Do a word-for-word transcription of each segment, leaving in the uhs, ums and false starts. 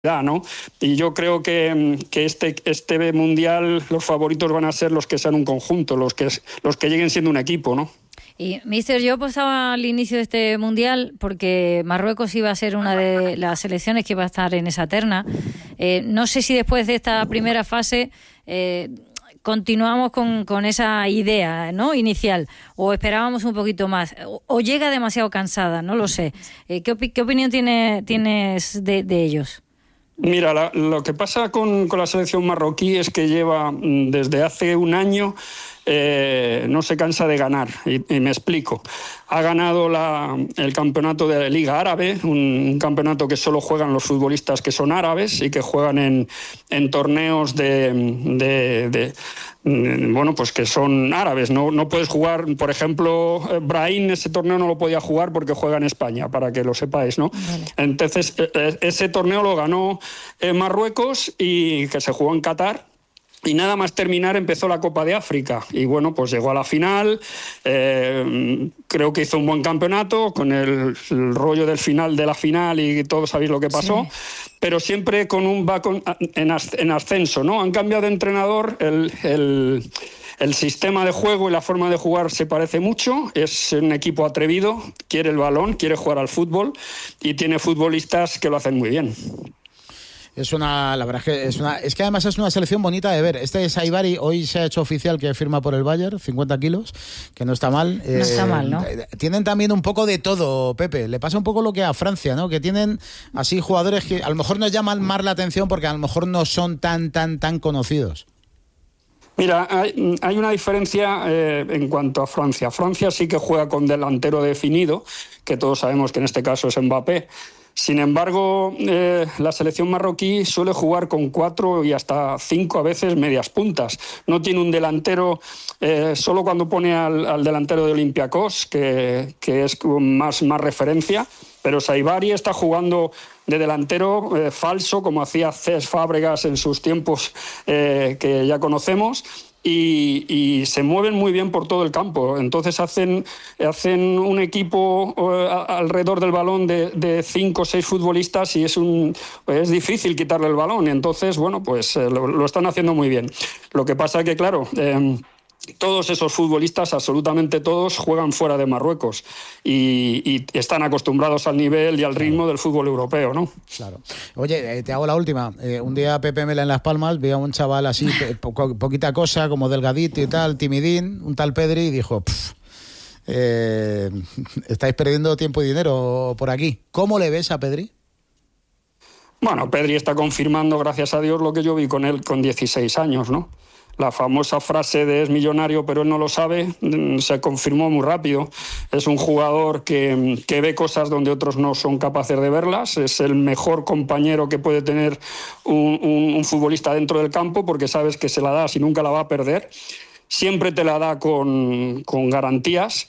¿no? Y yo creo que, que este, este mundial los favoritos van a ser los que sean un conjunto, los que, los que lleguen siendo un equipo, ¿no? Y, mister, yo pasaba al inicio de este mundial porque Marruecos iba a ser una de las selecciones que iba a estar en esa terna. Eh, no sé si después de esta primera fase eh, continuamos con, con esa idea, ¿no?, inicial, o esperábamos un poquito más, o, o llega demasiado cansada, no lo sé. Eh, ¿qué, opi- ¿Qué opinión tiene, tienes de, de ellos? Mira, la, lo que pasa con, con la selección marroquí es que lleva desde hace un año, eh, no se cansa de ganar, y, y me explico. Ha ganado la, el campeonato de la Liga Árabe, un, un campeonato que solo juegan los futbolistas que son árabes y que juegan en, en torneos de... de, de bueno, pues que son árabes. No, no puedes jugar, por ejemplo, Brahim ese torneo no lo podía jugar porque juega en España, para que lo sepáis, ¿no? Vale. Entonces, ese torneo lo ganó Marruecos, y que se jugó en Qatar. Y nada más terminar empezó la Copa de África y bueno, pues llegó a la final, eh, creo que hizo un buen campeonato con el, el rollo del final de la final y todos sabéis lo que pasó, sí. Pero siempre con un va con, en, en ascenso, ¿no? Han cambiado de entrenador, el, el, el sistema de juego y la forma de jugar se parece mucho, es un equipo atrevido, quiere el balón, quiere jugar al fútbol y tiene futbolistas que lo hacen muy bien. Es una, la verdad es que es una, es que además es una selección bonita de ver. Este es Saibari, hoy se ha hecho oficial que firma por el Bayern, cincuenta kilos, que no está mal. No eh, está mal, ¿no? Tienen también un poco de todo, Pepe. Le pasa un poco lo que a Francia, ¿no? Que tienen así jugadores que a lo mejor nos llaman más la atención porque a lo mejor no son tan, tan, tan conocidos. Mira, hay, hay una diferencia eh, en cuanto a Francia. Francia sí que juega con delantero definido, que todos sabemos que en este caso es Mbappé. Sin embargo, eh, la selección marroquí suele jugar con cuatro y hasta cinco a veces medias puntas. No tiene un delantero, eh, solo cuando pone al, al delantero de Olympiacos, que, que es más, más referencia, pero Saibari está jugando de delantero eh, falso, como hacía Cesc Fábregas en sus tiempos eh, que ya conocemos. Y, y se mueven muy bien por todo el campo. Entonces hacen, hacen un equipo uh, alrededor del balón de, de cinco o seis futbolistas y es, un, es difícil quitarle el balón. Entonces, bueno, pues eh, lo, lo están haciendo muy bien. Lo que pasa que, claro... Eh, todos esos futbolistas, absolutamente todos, juegan fuera de Marruecos y, y están acostumbrados al nivel y al ritmo del fútbol europeo, ¿no? Claro. Oye, eh, te hago la última. Eh, un día Pepe Mela en Las Palmas vi a un chaval así, po- poquita cosa, como delgadito y tal, timidín, un tal Pedri, y dijo, eh, estáis perdiendo tiempo y dinero por aquí. ¿Cómo le ves a Pedri? Bueno, Pedri está confirmando, gracias a Dios, lo que yo vi con él con dieciséis años, ¿no? La famosa frase de es millonario pero él no lo sabe se confirmó muy rápido. Es un jugador que, que ve cosas donde otros no son capaces de verlas. Es el mejor compañero que puede tener un, un, un futbolista dentro del campo, porque sabes que se la das y nunca la va a perder. Siempre te la da con, con garantías.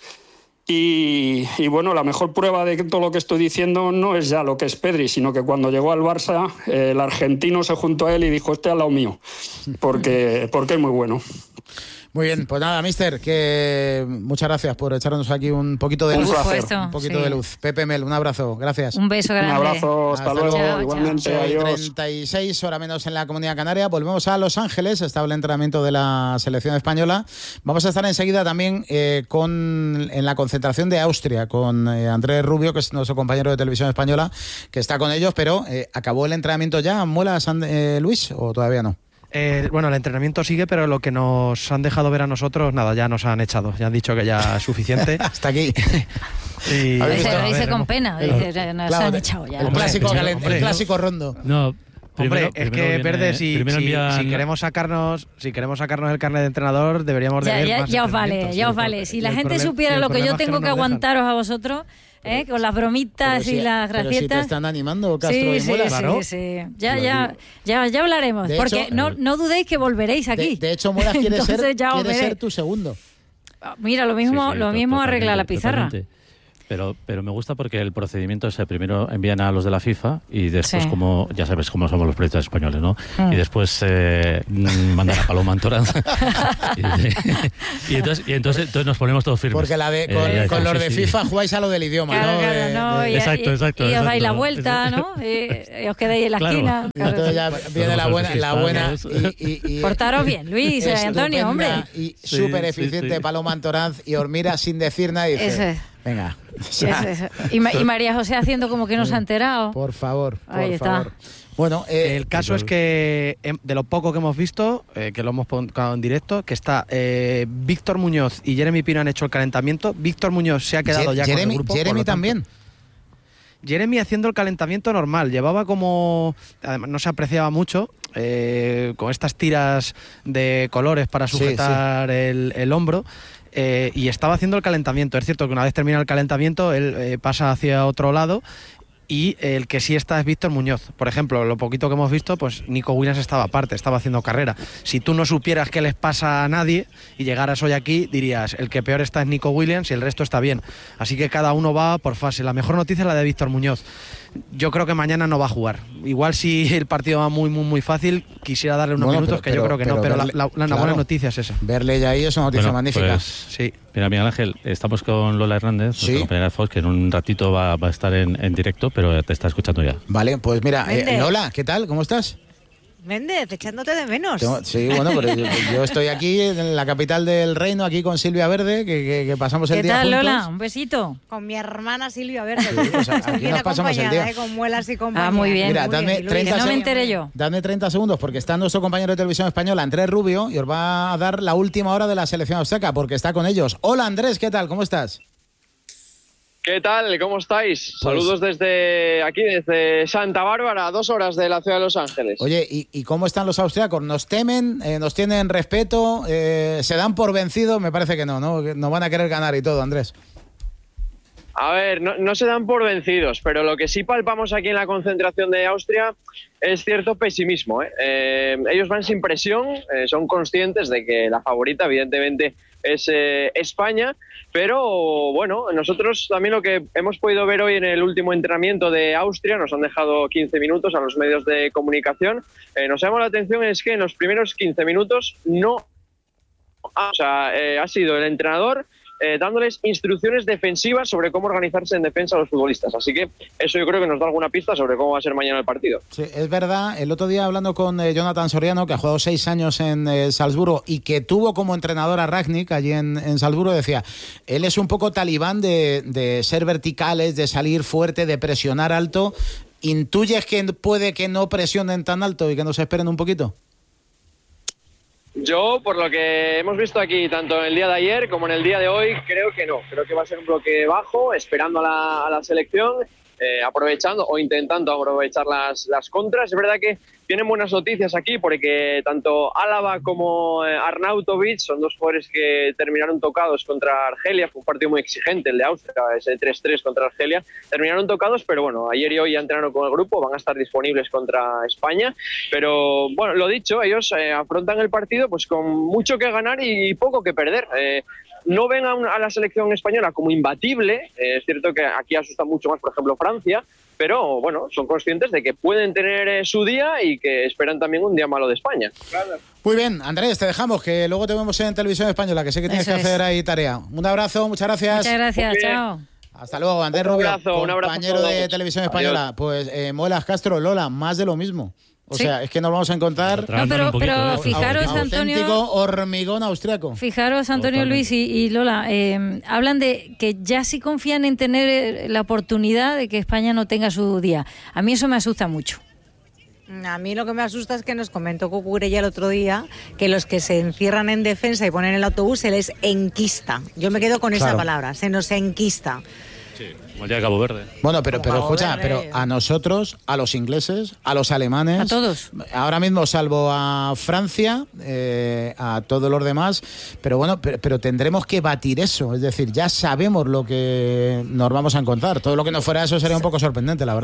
Y, y bueno, la mejor prueba de todo lo que estoy diciendo no es ya lo que es Pedri, sino que cuando llegó al Barça, eh, el argentino se juntó a él y dijo, este al lado mío, porque, porque es muy bueno. Muy bien, pues nada, mister, que muchas gracias por echarnos aquí un poquito de un luz. Supuesto, un poquito sí. de luz. Pepe Mel, un abrazo, gracias. Un beso grande. Un abrazo, hasta, hasta luego, chao, igualmente, chao. adiós. treinta y seis, hora menos en la Comunidad Canaria. Volvemos a Los Ángeles, está el entrenamiento de la selección española. Vamos a estar enseguida también eh, con en la concentración de Austria, con eh, Andrés Rubio, que es nuestro compañero de Televisión Española, que está con ellos, pero eh, ¿acabó el entrenamiento ya, Muelas, eh, Luis, o todavía no? Eh, bueno, el entrenamiento sigue, pero lo que nos han dejado ver a nosotros, nada, ya nos han echado. Ya han dicho que ya es suficiente. Hasta aquí. Y, lo dice, lo dice con pena. El, dice, nos claro, han echado ya. El hombre, clásico, primero, el, hombre, el clásico rondo. No. Primero, Hombre, es que Verde, si, si, envían... si queremos sacarnos, si queremos sacarnos el carnet de entrenador, deberíamos de ya, ver ya, más ya os vale, ya os vale. Si la gente problema, supiera lo que yo tengo que, que aguantaros a vosotros, ¿eh? Con las bromitas si, y las gracietas. Pero si te están animando, Castro sí, y Muelas. Sí, claro. sí, sí. Ya, ya, ya, ya hablaremos. De porque hecho, no, no dudéis que volveréis aquí. De, de hecho, Muelas quiere, ser, quiere ser tu segundo. Mira, lo mismo, sí, sí, lo mismo to, arregla la pizarra. Totalmente. Pero, pero me gusta porque el procedimiento es, primero envían a los de la FIFA y después, Sí. como ya sabes cómo somos los periodistas españoles, ¿no? Mm. Y después eh, mandan a Paloma Antoranz. y, y, entonces, y entonces, entonces nos ponemos todos firmes. Porque la de, con, Eh, con sí, los sí, de sí. FIFA jugáis a lo del idioma, Claro, ¿no? claro, De- no, de- y, Exacto, y- exacto, y os dais la exacto. vuelta, ¿no? Y, y os quedáis en la Claro. esquina. Y entonces ya viene la buena, la buena Hispanos. y, y, y- Portaros bien, Luis, eh, Antonio, hombre. y Sí, súper sí, eficiente sí. Paloma Antoranz y os mira sin decir nada y dice, Eso es. venga, o sea, Eso, eso. Y, Ma- y María José haciendo como que no se ha enterado. por favor, por Ahí está. favor. Bueno, eh, El caso es que, em, de lo poco que hemos visto, eh, que lo hemos colocado en directo, que está eh, Víctor Muñoz y Jeremy Pino han hecho el calentamiento. Víctor Muñoz se ha quedado Je- ya Jeremy, con el grupo. por Jeremy lo tanto- también. Jeremy haciendo el calentamiento normal, llevaba como, además no se apreciaba mucho, eh, con estas tiras de colores para Sí, sujetar El, el hombro, eh, y estaba haciendo el calentamiento. Es cierto que una vez termina el calentamiento, él eh, pasa hacia otro lado, y el que sí está es Víctor Muñoz. Por ejemplo, lo poquito que hemos visto, pues Nico Williams estaba aparte, estaba haciendo carrera. Si tú no supieras qué les pasa a nadie y llegaras hoy aquí, dirías, el que peor está es Nico Williams y el resto está bien. Así que cada uno va por fase. La mejor noticia es la de Víctor Muñoz. Yo creo que mañana no va a jugar. Igual si el partido va muy, muy, muy fácil, quisiera darle unos Bueno, minutos, pero- que yo pero- creo que no, pero pero la, verle- la- la claro. buena noticia es esa. Verle ya ahí es una noticia Bueno, magnífica. pues, Sí. Mira, Miguel Ángel, estamos con Lola Hernández, Sí. nuestra compañera de Fox, que en un ratito va, va a estar en, en directo, pero te está escuchando ya. Vale, pues mira, eh, Méndez. Lola, ¿qué tal? ¿Cómo estás? Méndez, echándote de menos. Tengo- sí, bueno, pero yo, yo estoy aquí en la capital del reino, aquí con Silvia Verde, que, que- que pasamos el ¿Qué día tal, juntos. Lola? Un besito. Con mi hermana Silvia Verde. Sí, pues aquí Bien nos pasamos el acompañada, día. eh, con muelas y compañía. Ah, muy bien. Mira, Muy dame bien, Luis. treinta Que no me seg- enteré yo. Dadme treinta segundos porque está nuestro compañero de televisión española, Andrés Rubio, y os va a dar la última hora de la selección austriaca porque está con ellos. Hola Andrés, ¿qué tal? ¿Cómo estás? ¿Qué tal? ¿Cómo estáis? Pues- Saludos desde aquí, desde Santa Bárbara, a dos horas de la ciudad de Los Ángeles. Oye, ¿y, y cómo están los austriacos? ¿Nos temen? Eh, ¿Nos tienen respeto? Eh, ¿Se dan por vencidos? Me parece que no, ¿no? Que nos van a querer ganar y todo, Andrés. A ver, no, no se dan por vencidos, pero lo que sí palpamos aquí en la concentración de Austria es cierto pesimismo, ¿eh? Eh, ellos van sin presión, eh, son conscientes de que la favorita, evidentemente, es eh, España, pero bueno, nosotros también lo que hemos podido ver hoy en el último entrenamiento de Austria, nos han dejado quince minutos a los medios de comunicación, eh, nos llama la atención es que en los primeros quince minutos no, o sea, eh, ha sido el entrenador eh, dándoles instrucciones defensivas sobre cómo organizarse en defensa a los futbolistas, así que eso yo creo que nos da alguna pista sobre cómo va a ser mañana el partido. Sí, es verdad. El otro día hablando con eh, Jonathan Soriano, que ha jugado seis años en eh, Salzburgo y que tuvo como entrenador a Ragnick allí en, en Salzburgo, decía, él es un poco talibán de, de ser verticales, de salir fuerte, de presionar alto. ¿Intuyes que puede que no presionen tan alto y que nos esperen un poquito? Yo, por lo que hemos visto aquí, tanto en el día de ayer como en el día de hoy, creo que no. Creo que va a ser un bloque bajo, esperando a la, a la selección, eh, aprovechando o intentando aprovechar las, las contras. Es verdad que tienen buenas noticias aquí, porque tanto Álava como eh, Arnautovic son dos jugadores que terminaron tocados contra Argelia. Fue un partido muy exigente el de Austria, ese tres tres contra Argelia. Terminaron tocados, pero bueno, ayer y hoy ya entrenaron con el grupo, van a estar disponibles contra España. Pero bueno, lo dicho, ellos eh, afrontan el partido pues con mucho que ganar y poco que perder. Eh, no ven a, una, a la selección española como imbatible, eh, es cierto que aquí asusta mucho más, por ejemplo, Francia, pero bueno, son conscientes de que pueden tener eh, su día y que esperan también un día malo de España. Claro. Muy bien, Andrés, te dejamos, que luego te vemos en Televisión Española, que sé que tienes Eso que es. hacer ahí tarea. Un abrazo, muchas gracias. Muchas gracias, Muy bien. chao. Hasta luego, Andrés Un Rubio, abrazo, un abrazo a compañero todos. de Televisión Española. Adiós. Pues eh, Muelas Castro, Lola, más de lo mismo. O Sí. sea, es que nos vamos a encontrar No, pero, un poquito, pero ¿eh? fijaros, auténtico Antonio, hormigón austriaco. fijaros, Antonio, Totalmente. Luis y, y Lola, eh, hablan de que ya sí confían en tener eh, la oportunidad de que España no tenga su día. A mí eso me asusta mucho. A mí lo que me asusta es que nos comentó Cucurella el otro día que los que se encierran en defensa y ponen el autobús se les enquista. Yo me quedo con esa Claro. palabra, se nos enquista. Sí, como el día de Cabo Verde. Bueno, pero, pero Como escucha, verde. pero a nosotros, a los ingleses, a los alemanes, A todos. ahora mismo salvo a Francia, eh, a todos los demás, pero bueno, pero, pero tendremos que batir eso, es decir, ya sabemos lo que nos vamos a encontrar. Todo lo que no fuera eso sería un poco sorprendente, la verdad.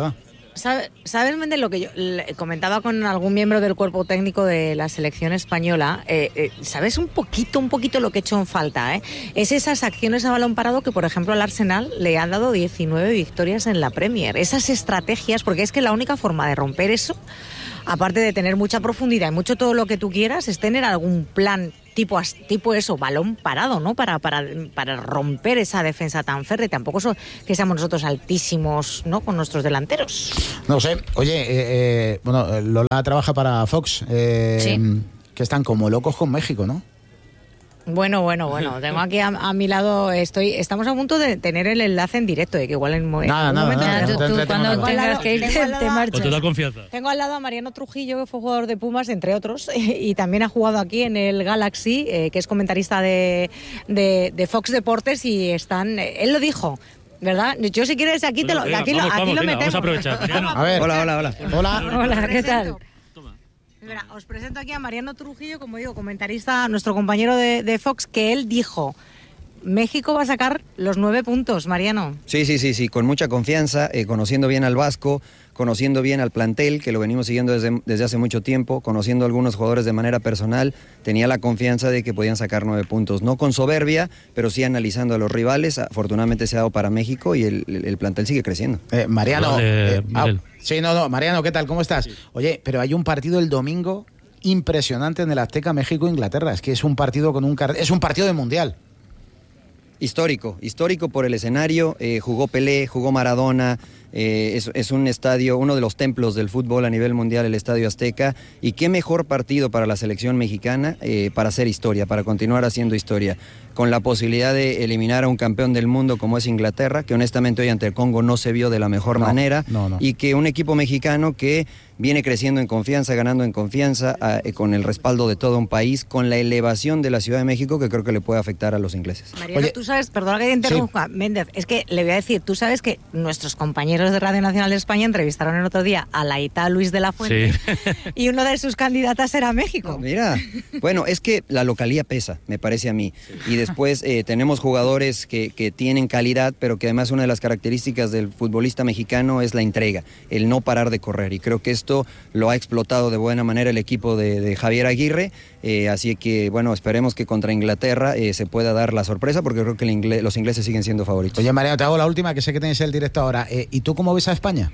¿Sabes, ¿Sabes, Méndez, lo que yo le comentaba con algún miembro del cuerpo técnico de la selección española? Eh, eh, ¿Sabes un poquito, un poquito lo que he hecho en falta? Eh? Es esas acciones a balón parado que, por ejemplo, al Arsenal le han dado diecinueve victorias en la Premier. Esas estrategias, porque es que la única forma de romper eso, aparte de tener mucha profundidad y mucho todo lo que tú quieras, es tener algún plan tipo, tipo eso, balón parado, ¿no? Para, para, para romper esa defensa tan férrea. Tampoco so, que seamos nosotros altísimos, ¿no? Con nuestros delanteros. No sé. Oye, eh, eh, bueno, Lola trabaja para Fox, eh, sí. que están como locos con México, ¿no? Bueno, bueno, bueno, tengo aquí a, a mi lado, estoy, estamos a punto de tener el enlace en directo, de que igual en, nada, en nada, momento... Nada, tú, tú, cuando tengas que irte, te marchas. Con toda confianza. Tengo al lado a Mariano Trujillo, que fue jugador de Pumas, entre otros, y también ha jugado aquí en el Galaxy, eh, que es comentarista de, de, de Fox Deportes, y están, eh, él lo dijo, ¿verdad? Yo si quieres aquí, bueno, te lo, venga, aquí, vamos, lo, aquí vamos, lo venga, metemos. Vamos a aprovechar, Mariano. A ver. Hola, hola, hola. Hola. Hola, ¿qué tal? Mira, os presento aquí a Mariano Trujillo, como digo, comentarista, nuestro compañero de, de Fox, que él dijo, México va a sacar los nueve puntos, Mariano. Sí, sí, sí, sí, con mucha confianza, eh, conociendo bien al Vasco, conociendo bien al plantel, que lo venimos siguiendo desde, desde hace mucho tiempo, conociendo a algunos jugadores de manera personal, tenía la confianza de que podían sacar nueve puntos. No con soberbia, pero sí analizando a los rivales. Afortunadamente se ha dado para México y el, el, el plantel sigue creciendo. Eh, Mariano, Vale, eh, ah, sí, no, no, Mariano, ¿qué tal? ¿Cómo estás? Sí. Oye, pero hay un partido el domingo impresionante en el Azteca, México-Inglaterra. Es que es un partido con un car... es un partido de mundial. Histórico, histórico por el escenario, eh, jugó Pelé, jugó Maradona, eh, es, es un estadio, uno de los templos del fútbol a nivel mundial, el Estadio Azteca, y qué mejor partido para la selección mexicana eh, para hacer historia, para continuar haciendo historia, con la posibilidad de eliminar a un campeón del mundo como es Inglaterra, que honestamente hoy ante el Congo no se vio de la mejor no, manera, no, no. y que un equipo mexicano que viene creciendo en confianza, ganando en confianza, eh, con el respaldo de todo un país, con la elevación de la Ciudad de México, que creo que le puede afectar a los ingleses. Mariano, Oye, tú sabes, perdona que te interrumpa, sí. Méndez, es que le voy a decir, tú sabes que nuestros compañeros de Radio Nacional de España entrevistaron el otro día a Laita Luis de la Fuente, sí. y una de sus candidatas era México. No, mira, bueno, es que la localía pesa, me parece a mí, sí. y después eh, tenemos jugadores que, que tienen calidad, pero que además una de las características del futbolista mexicano es la entrega, el no parar de correr, y creo que esto lo ha explotado de buena manera el equipo de, de Javier Aguirre, eh, así que bueno, esperemos que contra Inglaterra eh, se pueda dar la sorpresa, porque creo que el inglés, los ingleses siguen siendo favoritos. Oye, Mariano, te hago la última, que sé que tenéis el directo ahora, eh, ¿y tú cómo ves a España?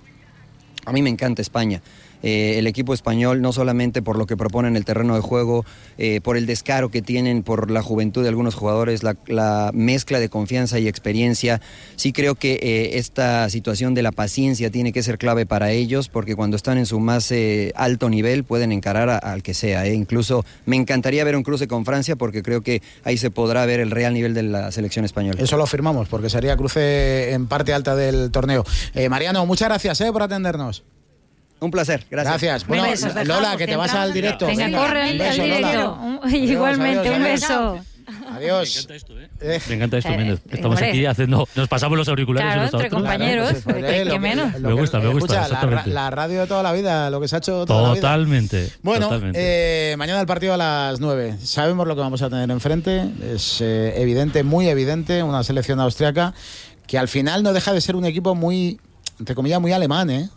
A mí me encanta España. Eh, el equipo español, no solamente por lo que proponen en el terreno de juego, eh, por el descaro que tienen, por la juventud de algunos jugadores, la, la mezcla de confianza y experiencia. Sí creo que eh, esta situación de la paciencia tiene que ser clave para ellos, porque cuando están en su más eh, alto nivel pueden encarar a, al que sea. Eh. Incluso me encantaría ver un cruce con Francia, porque creo que ahí se podrá ver el real nivel de la selección española. Eso lo firmamos, porque sería cruce en parte alta del torneo. Eh, Mariano, muchas gracias eh, por atendernos. Un placer, gracias. Gracias. Bueno, besos, Lola, que te vas al directo. Venga, venga corre al directo. Adiós, igualmente, adiós, un beso. Adiós. Me encanta esto, ¿eh? Me encanta esto, Méndez. Estamos aquí haciendo... Nos pasamos los auriculares claro, unos a entre otros. compañeros, claro, pues, ¿qué, lo, qué menos? Lo me gusta, que, me gusta, escucha, la, la radio de toda la vida, lo que se ha hecho toda totalmente, la vida. Bueno, totalmente. Eh, mañana el partido a las nueve. Sabemos lo que vamos a tener enfrente. Es eh, evidente, muy evidente, una selección austriaca que al final no deja de ser un equipo muy, entre comillas, muy alemán, ¿eh?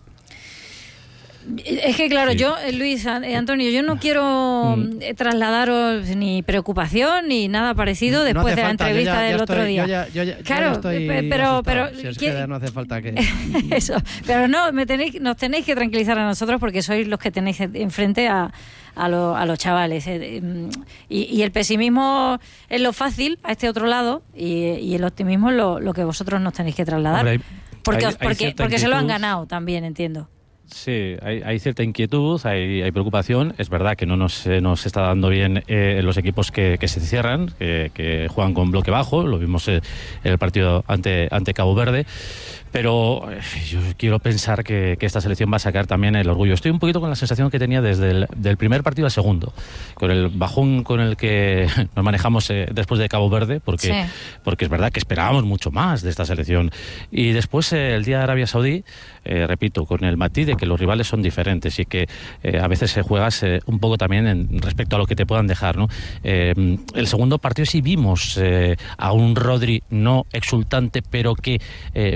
Es que claro, sí. yo, Luis, Antonio, yo no quiero mm. trasladaros ni preocupación ni nada parecido no después de la falta. entrevista ya, ya del estoy, otro día. Yo ya, yo ya, claro, yo ya estoy pero, pero si es que no hace falta que eso, pero no, me tenéis, nos tenéis que tranquilizar a nosotros, porque sois los que tenéis enfrente a a, lo, a los chavales eh, y, y el pesimismo es lo fácil a este otro lado, y, y el optimismo es lo, lo que vosotros nos tenéis que trasladar. Hombre, hay, porque, os, porque, hay porque se lo han ganado también, entiendo. Sí, hay, hay cierta inquietud, hay, hay preocupación. Es verdad que no nos, eh, nos está dando bien eh, los equipos que, que se cierran, que, que juegan con bloque bajo. Lo vimos eh, en el partido ante, ante Cabo Verde. Pero eh, yo quiero pensar que, que esta selección va a sacar también el orgullo. Estoy un poquito con la sensación que tenía desde el del primer partido al segundo, con el bajón con el que nos manejamos eh, después de Cabo Verde, porque, sí. porque es verdad que esperábamos mucho más de esta selección. Y después eh, el día de Arabia Saudí, eh, repito, con el matiz de que los rivales son diferentes y que eh, a veces se juegas eh, un poco también en respecto a lo que te puedan dejar, ¿no? Eh, el segundo partido sí vimos eh, a un Rodri no exultante, pero que eh, parecía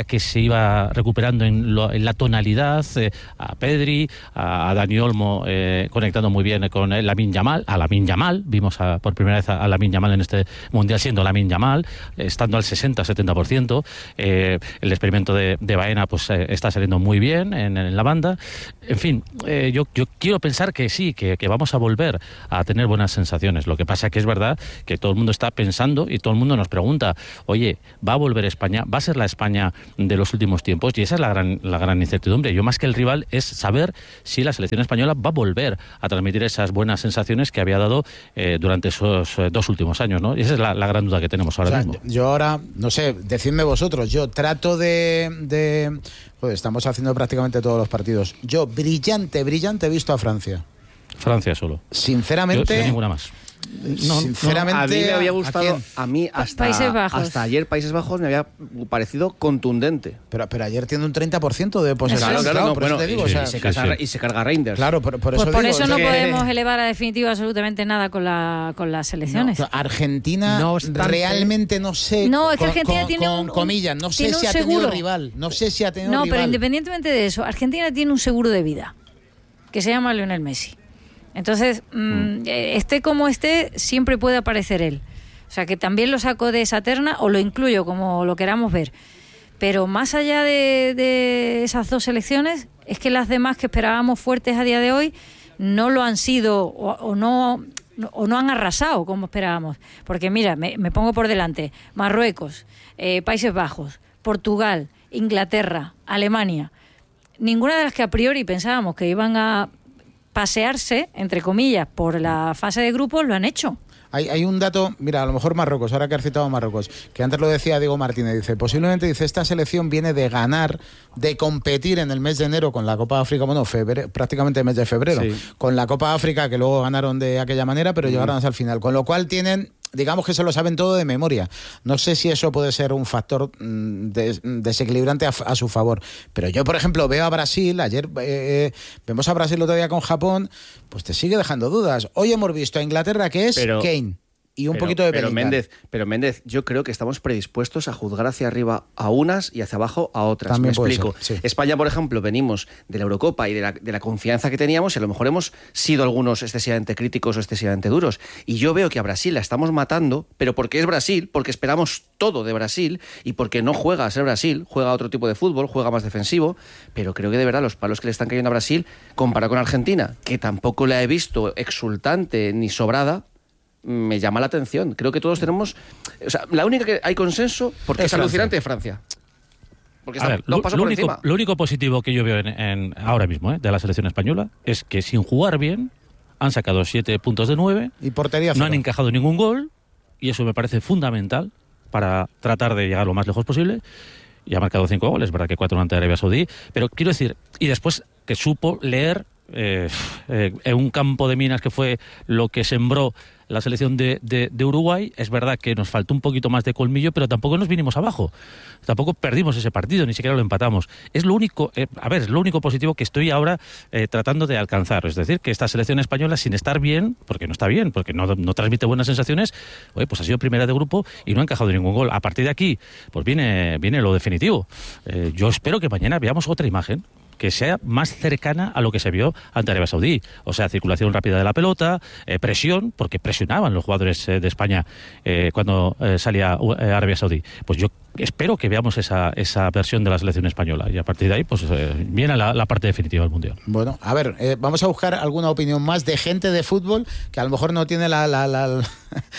veía que se iba recuperando en, lo, en la tonalidad, eh, a Pedri, a, a Dani Olmo eh, conectando muy bien con Lamine Yamal, a Lamine Yamal, vimos a, por primera vez a, a Lamine Yamal en este Mundial siendo Lamine Yamal, estando al sesenta a setenta por ciento, eh, el experimento de, de Baena pues eh, está saliendo muy bien en, en la banda, en fin, eh, yo, yo quiero pensar que sí, que, que vamos a volver a tener buenas sensaciones, lo que pasa que es verdad que todo el mundo está pensando y todo el mundo nos pregunta, oye, ¿va a volver España? ¿Va a ser la España de los últimos tiempos? Y esa es la gran, la gran incertidumbre. Yo más que el rival es saber si la selección española va a volver a transmitir esas buenas sensaciones que había dado eh, durante esos eh, dos últimos años, ¿no? Y esa es la, la gran duda que tenemos ahora o sea, mismo. Yo ahora, no sé, decidme vosotros, yo trato de... de joder, estamos haciendo prácticamente todos los partidos. Yo, brillante, brillante, he visto a Francia. Francia solo. Sinceramente... Yo, yo ninguna más. No, sinceramente, no, a mí me había gustado, ¿a, a mí hasta, Países Bajos. hasta ayer Países Bajos me había parecido contundente. Pero, pero ayer tiene un treinta por ciento de posesión. Claro, claro, no, por bueno, eso te digo, y, o sea, y, se sí, carga, sí. y se carga Reinders. Claro, por, por eso Pues por digo, eso no que... podemos elevar a definitivo absolutamente nada con la con las selecciones. No, Argentina No obstante, realmente no sé. No, es que con, Argentina con, tiene con un- comillas, no sé tiene si un ha tenido seguro. rival. No sé si ha tenido No, rival. pero independientemente de eso, Argentina tiene un seguro de vida que se llama Lionel Messi. Entonces, mmm, esté como esté, siempre puede aparecer él. O sea, que también lo saco de esa terna o lo incluyo, como lo queramos ver. Pero más allá de, de esas dos selecciones, es que las demás que esperábamos fuertes a día de hoy no lo han sido o, o no o no han arrasado como esperábamos. Porque mira, me, me pongo por delante, Marruecos, eh, Países Bajos, Portugal, Inglaterra, Alemania. Ninguna de las que a priori pensábamos que iban a pasearse, entre comillas, por la fase de grupos, lo han hecho. Hay, hay un dato, mira, a lo mejor Marruecos, ahora que has citado Marruecos, que antes lo decía Diego Martínez, dice, posiblemente, dice, esta selección viene de ganar, de competir en el mes de enero con la Copa África, bueno, febrero, prácticamente el mes de febrero, Sí. con la Copa África, que luego ganaron de aquella manera, pero mm. llegaron hasta el final, con lo cual tienen... digamos que se lo saben todo de memoria. No sé si eso puede ser un factor mm, des, desequilibrante a, a su favor. Pero yo, por ejemplo, veo a Brasil, ayer eh, vemos a Brasil otro día con Japón, pues te sigue dejando dudas. Hoy hemos visto a Inglaterra, que es Pero, Kane. Y un pero, poquito de pero Bellingham. Méndez, pero Méndez, yo creo que estamos predispuestos a juzgar hacia arriba a unas y hacia abajo a otras. También Me puede explico. ser, sí. España, por ejemplo, venimos de la Eurocopa y de la, de la confianza que teníamos y a lo mejor hemos sido algunos excesivamente críticos o excesivamente duros. Y yo veo que a Brasil la estamos matando, pero porque es Brasil, porque esperamos todo de Brasil y porque no juega a ser Brasil, juega a otro tipo de fútbol, juega más defensivo, pero creo que de verdad los palos que le están cayendo a Brasil, comparado con Argentina, que tampoco la he visto exultante ni sobrada, me llama la atención. Creo que todos tenemos... O sea, la única que hay consenso, porque es, es alucinante, es Francia. Porque a está, ver, lo, lo, paso lo, por único, encima. lo único positivo que yo veo en, en, ahora mismo eh, de la selección española es que sin jugar bien han sacado siete puntos de nueve, y portería no cero. han encajado ningún gol y eso me parece fundamental para tratar de llegar lo más lejos posible. Y ha marcado cinco goles, es verdad que cuatro ante Arabia Saudí, pero quiero decir, y después que supo leer eh, eh, en un campo de minas que fue lo que sembró la selección de, de, de Uruguay. Es verdad que nos faltó un poquito más de colmillo, pero tampoco nos vinimos abajo, tampoco perdimos ese partido, ni siquiera lo empatamos. Es lo único, eh, a ver, es lo único positivo que estoy ahora eh, tratando de alcanzar, es decir, que esta selección española, sin estar bien, porque no está bien, porque no, no transmite buenas sensaciones, oye, pues ha sido primera de grupo y no ha encajado ningún gol. A partir de aquí, pues viene, viene lo definitivo. Eh, yo espero que mañana veamos otra imagen que sea más cercana a lo que se vio ante Arabia Saudí. O sea, circulación rápida de la pelota, eh, presión, porque presionaban los jugadores eh, de España eh, cuando eh, salía eh, Arabia Saudí. Pues yo espero que veamos esa, esa versión de la selección española y a partir de ahí pues eh, viene la, la parte definitiva del Mundial. Bueno, a ver, eh, vamos a buscar alguna opinión más de gente de fútbol que a lo mejor no tiene la, la, la, la,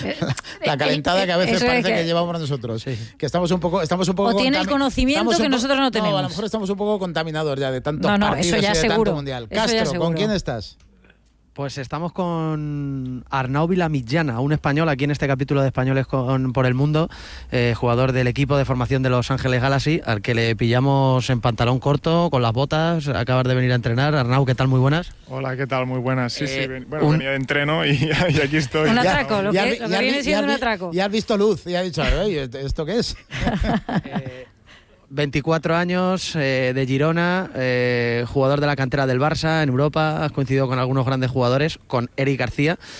la calentada que a veces Eso parece es que... que llevamos nosotros. Sí. Que estamos un poco... Estamos un poco o tiene el conocimiento que po- nosotros no tenemos. No, a lo mejor estamos un poco contaminados ya de tantos no, no, partidos eso ya y de seguro. tanto mundial. Eso Castro, ya ¿con seguro. quién estás? Pues estamos con Arnau Vilamillana, un español aquí en este capítulo de Españoles con, por el Mundo, eh, jugador del equipo de formación de Los Ángeles Galaxy, al que le pillamos en pantalón corto, con las botas, acabas de venir a entrenar. Arnau, ¿qué tal? Muy buenas. Hola, ¿qué tal? Muy buenas. Sí, Eh, sí, ven- bueno, un- venía de entreno y, y aquí estoy. Un Ya. atraco, lo Ya- que, ya- lo que ya- viene ya- siendo un ya- atraco. Y has visto luz y has dicho, oye, ¿esto qué es? Eh, veinticuatro años, eh, de Girona, eh, jugador de la cantera del Barça en Europa, has coincidido con algunos grandes jugadores, con Eric García.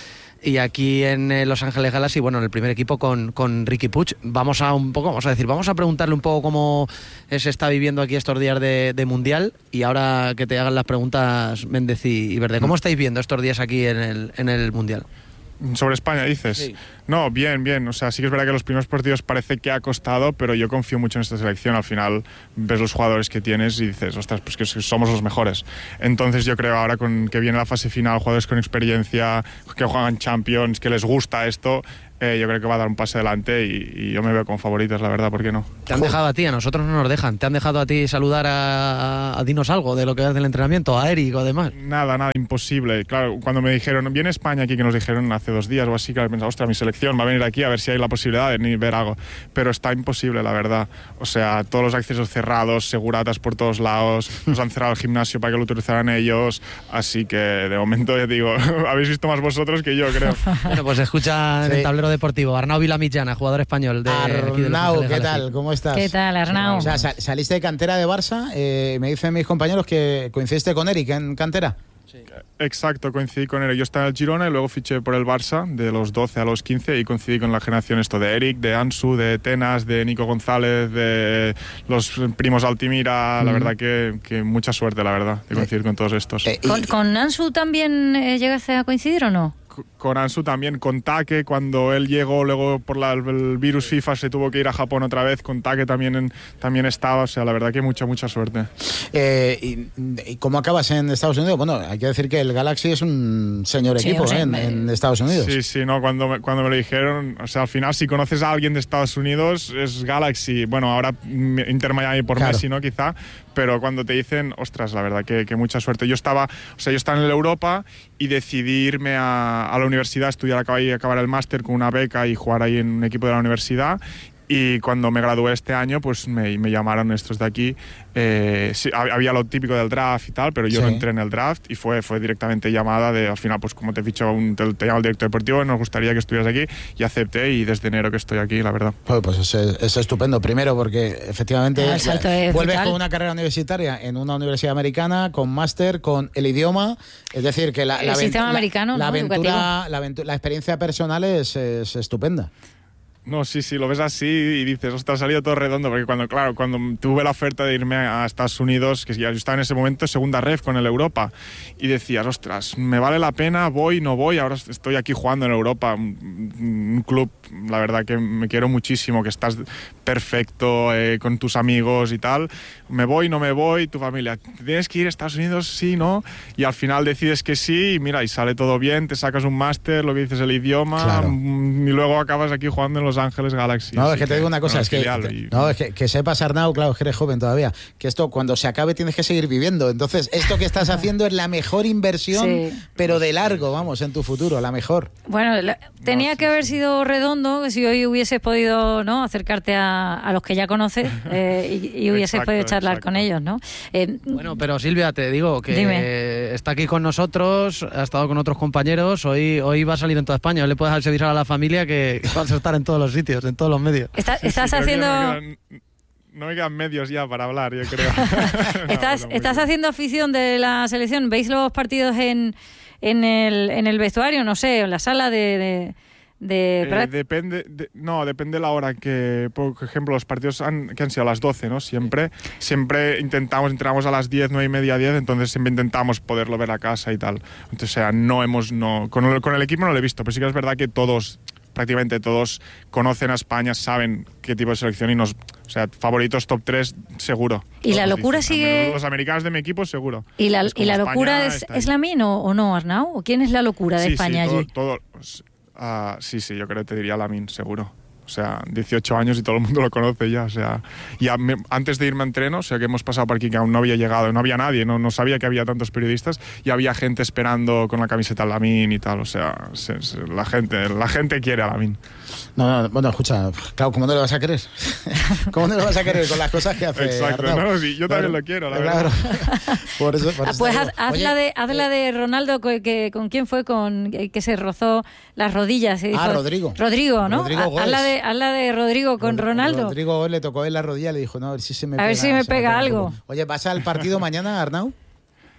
y aquí en eh, Los Ángeles Galaxy, bueno, en el primer equipo con, con Riqui Puig. Vamos a un poco, vamos a decir, vamos a preguntarle un poco cómo se está viviendo aquí estos días de, de Mundial, y ahora que te hagan las preguntas Méndez y, y Verde. ¿Cómo estáis viendo estos días aquí en el, en el Mundial? Sobre España, dices. Sí. No, bien, bien. O sea, sí que es verdad que los primeros partidos parece que ha costado, pero yo confío mucho en esta selección. Al final ves los jugadores que tienes y dices, ostras, pues que somos los mejores. Entonces yo creo ahora con que viene la fase final, jugadores con experiencia, que juegan Champions, que les gusta esto, eh, yo creo que va a dar un paso adelante y, y yo me veo como favoritos, la verdad, ¿por qué no? Te han dejado a ti, a nosotros no nos dejan. ¿Te han dejado a ti saludar a, a, a dinos algo de lo que hace el entrenamiento, a Eric o demás? Nada, nada, imposible. Claro, cuando me dijeron, viene España aquí, que nos dijeron hace dos días o así, que pensaba, ostras, mi selección va a venir aquí a ver si hay la posibilidad de ni ver algo. Pero está imposible, la verdad. O sea, todos los accesos cerrados, seguratas por todos lados, nos han cerrado el gimnasio para que lo utilizaran ellos, así que de momento ya digo, habéis visto más vosotros que yo, creo. Bueno, pues escucha en Sí. el tablero deportivo Arnau Vilamitjana, jugador español de aquí de Los Arnau, Ángeles ¿qué Galaxy. tal? ¿Cómo estás? ¿Qué tal, Arnau? O sea, sal- saliste de cantera de Barça, eh, me dicen mis compañeros que coincidiste con Eric en cantera. Exacto, coincidí con él. Yo estaba en el Girona y luego fiché por el Barça de los doce a los quince y coincidí con la generación esto de Eric, de Ansu, de Tenas, de Nico González, de los primos Altimira. Mm. La verdad que, que mucha suerte, la verdad, de coincidir eh, con todos estos. Eh, y, ¿Con, ¿Con Ansu también eh, llegaste a coincidir o no? Con Ansu también, con Take, cuando él llegó, luego por la, el virus FIFA se tuvo que ir a Japón otra vez, con Take también, en, también estaba, o sea, la verdad que mucha, mucha suerte. Eh, y, ¿Y cómo acabas en Estados Unidos? Bueno, hay que decir que el Galaxy es un señor sí, equipo, o sea, ¿eh? en, me... en Estados Unidos. Sí, sí, no, cuando me, cuando me lo dijeron, o sea, al final si conoces a alguien de Estados Unidos es Galaxy, bueno, ahora Inter Miami por claro. Messi, ¿no? Quizá, pero cuando te dicen, ostras, la verdad que, que mucha suerte. Yo estaba, o sea, yo estaba en el Europa y decidí irme a, a la universidad, estudiar, acabar, acabar el máster con una beca y jugar ahí en un equipo de la universidad. Y cuando me gradué este año, pues me, me llamaron estos de aquí. Eh, sí, había lo típico del draft y tal, pero yo sí. no entré en el draft y fue, fue directamente llamada de, al final, pues como te he dicho, un, te, te llama el director deportivo, nos gustaría que estuvieras aquí, y acepté, y desde enero que estoy aquí, la verdad. Pues, pues es, es estupendo, primero porque efectivamente ah, la, vuelves con una carrera universitaria en una universidad americana, con máster, con el idioma, es decir, que la, el la, sistema la, americano, la, ¿no? aventura, la, aventura, la experiencia personal es, es estupenda. No, sí, sí, lo ves así y dices, ostras, ha salido todo redondo, porque cuando, claro, cuando tuve la oferta de irme a Estados Unidos, que ya yo estaba en ese momento segunda ref con el Europa, y decías, ostras, me vale la pena, voy, no voy, ahora estoy aquí jugando en Europa, un, un club, la verdad que me quiero muchísimo, que estás perfecto eh, con tus amigos y tal, me voy, no me voy, tu familia, ¿tienes que ir a Estados Unidos? Sí, ¿no? Y al final decides que sí, y mira, y sale todo bien, te sacas un máster, lo que dices el idioma, claro. y luego acabas aquí jugando en los Los Ángeles Galaxy. No, es que te digo una cosa, es que, y... no, es que, que sepas, Arnau, claro, que eres joven todavía, que esto cuando se acabe tienes que seguir viviendo. Entonces, esto que estás haciendo es la mejor inversión, sí. pero de largo, vamos, en tu futuro, la mejor. Bueno, la, tenía no, que sí. haber sido redondo, si hoy hubieses podido, ¿no?, acercarte a, a los que ya conoces eh, y, y hubieses exacto, podido charlar exacto. con ellos, ¿no? Eh, bueno, pero Silvia, te digo que dime. Está aquí con nosotros, ha estado con otros compañeros, hoy, hoy va a salir en toda España, hoy le puedes avisar a la familia que vas a estar en todos los sitios, en todos los medios. Está, sí, estás sí, haciendo... No me, quedan, no me quedan medios ya para hablar, yo creo. no, estás estás haciendo afición de la selección. ¿Veis los partidos en, en, el, en el vestuario? No sé, en la sala de... de... De... Eh, depende, de, no, depende la hora que, por ejemplo, los partidos han, que han sido a las doce, ¿no? Siempre, siempre intentamos, entramos a las diez, nueve y media, diez, entonces siempre intentamos poderlo ver a casa y tal. Entonces, o sea, no hemos, no, con el, con el equipo no lo he visto, pero sí que es verdad que todos, prácticamente todos, conocen a España, saben qué tipo de selección y nos, o sea, favoritos top tres, seguro. ¿Y la locura dicen, sigue? Los americanos de mi equipo, seguro. ¿Y la, ¿y la locura es, es la mía o, o no, Arnau? ¿O quién es la locura de sí, España sí, todo, allí? Todo, pues, Uh, sí, sí, yo creo que te diría Lamine, seguro. O sea, dieciocho años y todo el mundo lo conoce ya. O sea, y a, me, antes de irme a entreno, o sea, que hemos pasado por aquí que aún no había llegado, no había nadie, no, no sabía que había tantos periodistas y había gente esperando con la camiseta Lamine y tal. O sea, se, se, la gente la gente quiere a Lamine. No, no, bueno, escucha, claro, ¿cómo no lo vas a querer? ¿Cómo no lo vas a querer con las cosas que hace Exacto, Arnau? no, sí, yo también claro, lo quiero, la claro. verdad. Por eso, por eso pues haz, haz, la de, haz la de Ronaldo, que, que, ¿con quién fue? Con que se rozó las rodillas. Y dijo, ah, Rodrigo. Rodrigo, ¿no? Rodrigo haz, la de, haz la de Rodrigo con Rod, Ronaldo. Rodrigo le tocó en la rodilla y le dijo, no, a ver si se me a pega. ver si me pega me algo. Poco. Oye, ¿vas al partido mañana, Arnau?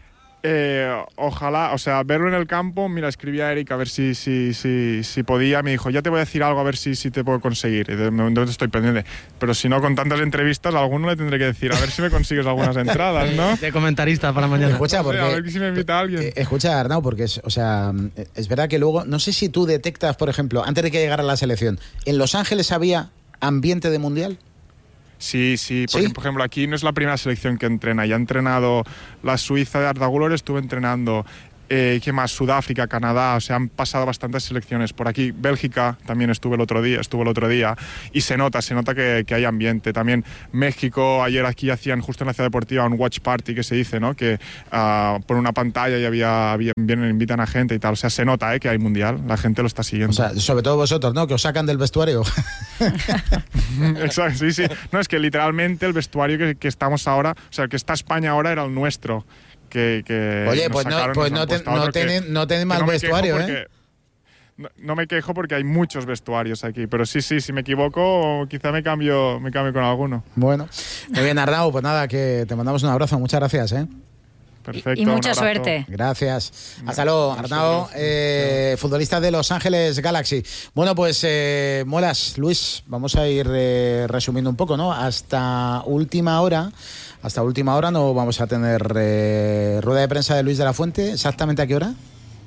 Eh, ojalá, o sea, verlo en el campo. Mira, escribí a Eric a ver si, si, si, si podía. Me dijo, ya te voy a decir algo, a ver si, si te puedo conseguir. De momento estoy pendiente. Pero si no, con tantas entrevistas, a alguno le tendré que decir, a ver si me consigues algunas entradas, ¿no? De comentarista para mañana. Escucha, porque, a ver si me invita alguien. Eh, escucha, Arnau, porque es, o sea, es verdad que luego, no sé si tú detectas, por ejemplo, antes de que llegara la selección, ¿en Los Ángeles había ambiente de mundial? Sí, sí, porque, ¿sí? Por ejemplo, aquí no es la primera selección que entrena. Ya ha entrenado la Suiza de Arda Güler, estuve entrenando, eh, ¿qué más? Sudáfrica, Canadá, o sea, han pasado bastantes selecciones. Por aquí, Bélgica, también estuve el otro día, estuvo el otro día, y se nota, se nota que, que hay ambiente. También México, ayer aquí hacían justo en la Ciudad Deportiva un watch party, que se dice, ¿no? Que uh, por una pantalla y había, había, vienen, invitan a gente y tal. O sea, se nota, ¿eh? Que hay mundial, la gente lo está siguiendo. O sea, sobre todo vosotros, ¿no? Que os sacan del vestuario. Exacto, sí, sí. No, es que literalmente el vestuario que, que estamos ahora, o sea, el que está España ahora era el nuestro. Que, que Oye, pues no, pues no, te, no, ten, no tenéis mal no vestuario, ¿eh? No, no me quejo porque hay muchos vestuarios aquí, pero sí, sí, si me equivoco, quizá me cambio, me cambio con alguno. Bueno, muy bien, Arnau, pues nada, que te mandamos un abrazo, muchas gracias, ¿eh? Perfecto, y, y mucha suerte. Gracias. Hasta luego, Arnau, eh, futbolista de Los Ángeles Galaxy. Bueno, pues eh, molas, Luis, vamos a ir eh, resumiendo un poco, ¿no? Hasta última hora, hasta última hora no vamos a tener eh, rueda de prensa de Luis de la Fuente. ¿Exactamente a qué hora?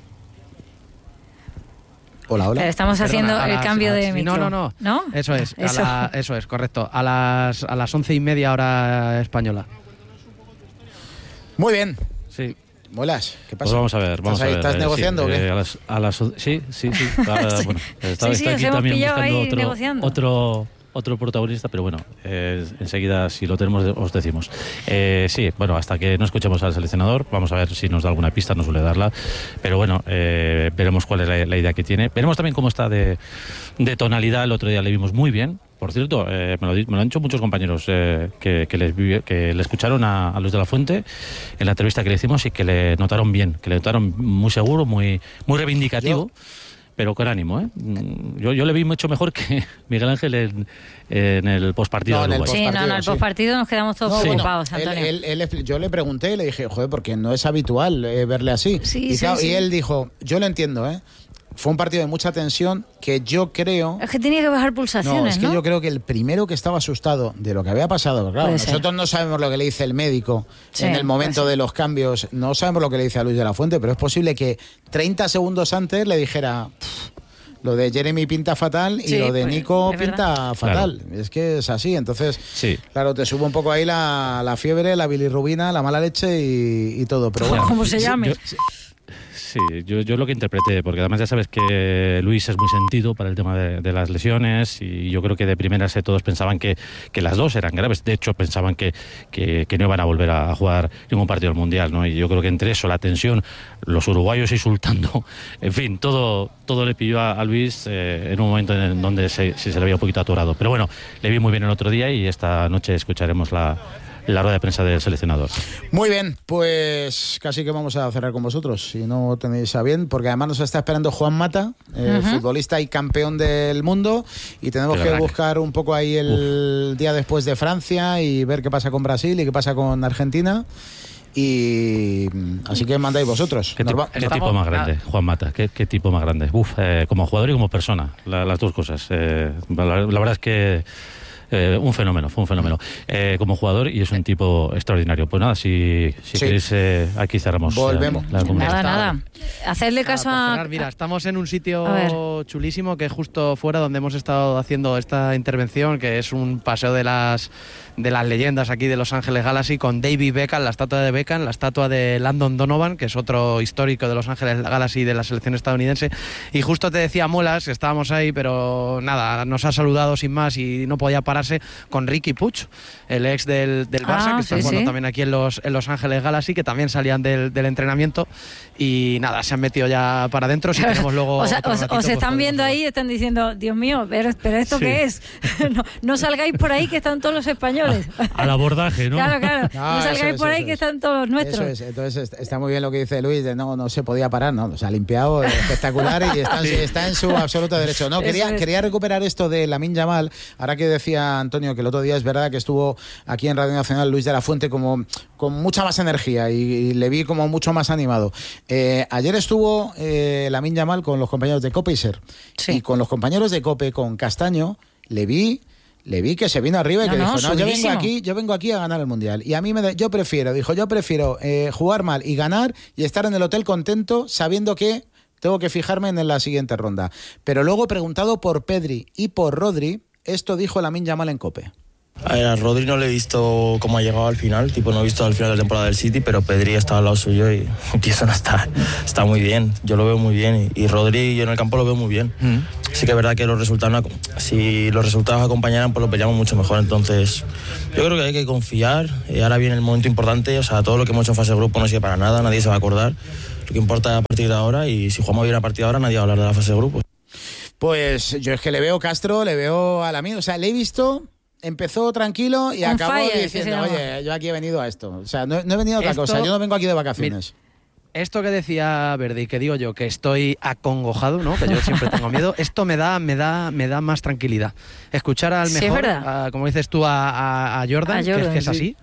Hola, hola. Estamos haciendo Perdona, el las, cambio de micro. No, no, no. ¿No? Eso es, eso. A la, eso es, correcto. A las, a las once y media hora española. Muy bien. Sí. Molas, ¿qué pasa? Pues vamos a ver, vamos ¿Estás, ahí, a ver. ¿Estás eh, negociando sí, o qué? Eh, a las, a las, sí, sí, sí. Ahora, sí. Bueno, estaba, sí, sí, está aquí también buscando otro, negociando. otro, otro protagonista, pero bueno, eh, enseguida, si lo tenemos, os decimos. Eh, sí, bueno, hasta que no escuchemos al seleccionador, vamos a ver si nos da alguna pista, no suele darla, pero bueno, eh, veremos cuál es la, la idea que tiene. Veremos también cómo está de, de tonalidad. El otro día le vimos muy bien. Por cierto, eh, me, lo, me lo han dicho muchos compañeros eh, que, que, les, que le escucharon a, a Luis de la Fuente en la entrevista que le hicimos y que le notaron bien, que le notaron muy seguro, muy, muy reivindicativo. Yo... pero con ánimo, ¿eh? Yo, yo le vi mucho mejor que Miguel Ángel en, en el postpartido. No, de Uruguay. Sí, no, no, el sí. postpartido nos quedamos todos no, preocupados, bueno, Antonio. Él, él, él, yo le pregunté y le dije, joder, porque no es habitual eh, verle así. Sí, y, sí, claro, sí. y él dijo, yo lo entiendo, ¿eh? Fue un partido de mucha tensión que yo creo... Es que tenía que bajar pulsaciones, ¿no? No, es que ¿no? yo creo que el primero que estaba asustado de lo que había pasado, claro, Puede nosotros ser. no sabemos lo que le dice el médico Sí, en el momento pues sí. de los cambios, no sabemos lo que le dice a Luis de la Fuente, pero es posible que treinta segundos antes le dijera... Lo de Jeremy pinta fatal y sí, lo de pues, Nico es pinta verdad. fatal. Claro. Es que es así. Entonces, sí. claro, te sube un poco ahí la, la fiebre, la bilirrubina, la mala leche y, y todo. Pero bueno, como se llame. Yo, sí, yo, yo lo que interpreté, porque además ya sabes que Luis es muy sentido para el tema de, de las lesiones y yo creo que de primeras eh, todos pensaban que, que las dos eran graves. De hecho, pensaban que, que, que no iban a volver a jugar ningún partido del Mundial, ¿no? Y yo creo que entre eso, la tensión, los uruguayos insultando, en fin, todo, todo le pilló a, a Luis eh, en un momento en donde se, se le había un poquito atorado. Pero bueno, le vi muy bien el otro día y esta noche escucharemos la... la rueda de prensa del seleccionador. Muy bien, pues casi que vamos a cerrar con vosotros, si no tenéis a bien, porque además nos está esperando Juan Mata, eh, uh-huh. futbolista y campeón del mundo, y tenemos que buscar un poco ahí el Uf. día después de Francia y ver qué pasa con Brasil y qué pasa con Argentina. Y así que mandáis vosotros. ¿Qué, tipo, ¿qué tipo más grande, Juan Mata? ¿Qué, qué tipo más grande? Uf, eh, como jugador y como persona, la, las dos cosas. Eh, la, la verdad es que Eh, un fenómeno, fue un fenómeno eh, como jugador y es un tipo extraordinario. Pues nada, si, si sí. queréis, eh, aquí cerramos. Volvemos. Eh, la nada, nada. Hacerle caso ah, a... Cerrar, mira, estamos en un sitio chulísimo que es justo fuera donde hemos estado haciendo esta intervención, que es un paseo de las de las leyendas aquí de Los Ángeles Galaxy, con David Beckham, la estatua de Beckham, la estatua de Landon Donovan, que es otro histórico de Los Ángeles Galaxy de la selección estadounidense. Y justo te decía Molas, que estábamos ahí, pero nada, nos ha saludado sin más y no podía pararse, con Riqui Puig, el ex del, del Barça, ah, que está sí, jugando sí. también aquí en Los, en Los Ángeles Galaxy, que también salían del, del entrenamiento. Y nada, se han metido ya para adentro. Si tenemos luego o sea, otro os, ratito, os pues están viendo ahí y están diciendo, Dios mío, pero, pero ¿esto sí. qué es? no, no salgáis por ahí, que están todos los españoles. españoles. Al abordaje, ¿no? Claro, claro. No, No, salgáis es, por ahí eso que es. están todos los nuestros. Eso es. Entonces está muy bien lo que dice Luis, de no, no se podía parar, ¿no? O sea, limpiado, espectacular y está, sí. está en su absoluto derecho. No, quería, es. quería recuperar esto de Lamine Yamal, ahora que decía Antonio que el otro día es verdad que estuvo aquí en Radio Nacional Luis de la Fuente como con mucha más energía y, y le vi como mucho más animado. Eh, ayer estuvo eh, Lamine Yamal con los compañeros de COPE y SER. Sí. Y con los compañeros de COPE, con Castaño, le vi... Le vi que se vino arriba y no, que no, dijo, no, yo vengo aquí, yo vengo aquí a ganar el Mundial. Y a mí me de, yo prefiero, dijo, yo prefiero eh, jugar mal y ganar y estar en el hotel contento sabiendo que tengo que fijarme en la siguiente ronda. Pero luego, preguntado por Pedri y por Rodri, esto dijo Lamine Yamal en COPE. A ver, a Rodri no le he visto cómo ha llegado al final, tipo no he visto al final de la temporada del City, pero Pedri está al lado suyo y eso no está, está muy bien, yo lo veo muy bien y, y Rodri yo en el campo lo veo muy bien. Mm. Sí que es verdad que los resultados, si los resultados acompañaran, pues lo peleamos mucho mejor, entonces yo creo que hay que confiar y ahora viene el momento importante, o sea, todo lo que hemos hecho en fase de grupo no sirve para nada, nadie se va a acordar, lo que importa es a partir de ahora y si jugamos bien a partir de ahora nadie va a hablar de la fase de grupo. Pues yo es que le veo Castro, le veo a Lamine, o sea, le he visto... Empezó tranquilo y On acabó fire, diciendo, oye, yo aquí he venido a esto. O sea, no, no he venido a otra esto, cosa, yo no vengo aquí de vacaciones. Mira, esto que decía Verdi, que digo yo, que estoy acongojado, ¿no? Que yo siempre tengo miedo, esto me da, me da, me da más tranquilidad. Escuchar al mejor, sí, a, como dices tú, a, a, a, Jordan, a Jordan, que es, que es sí. así,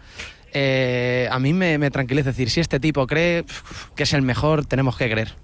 eh, a mí me, me tranquiliza. Es decir, si este tipo cree que es el mejor, tenemos que creer.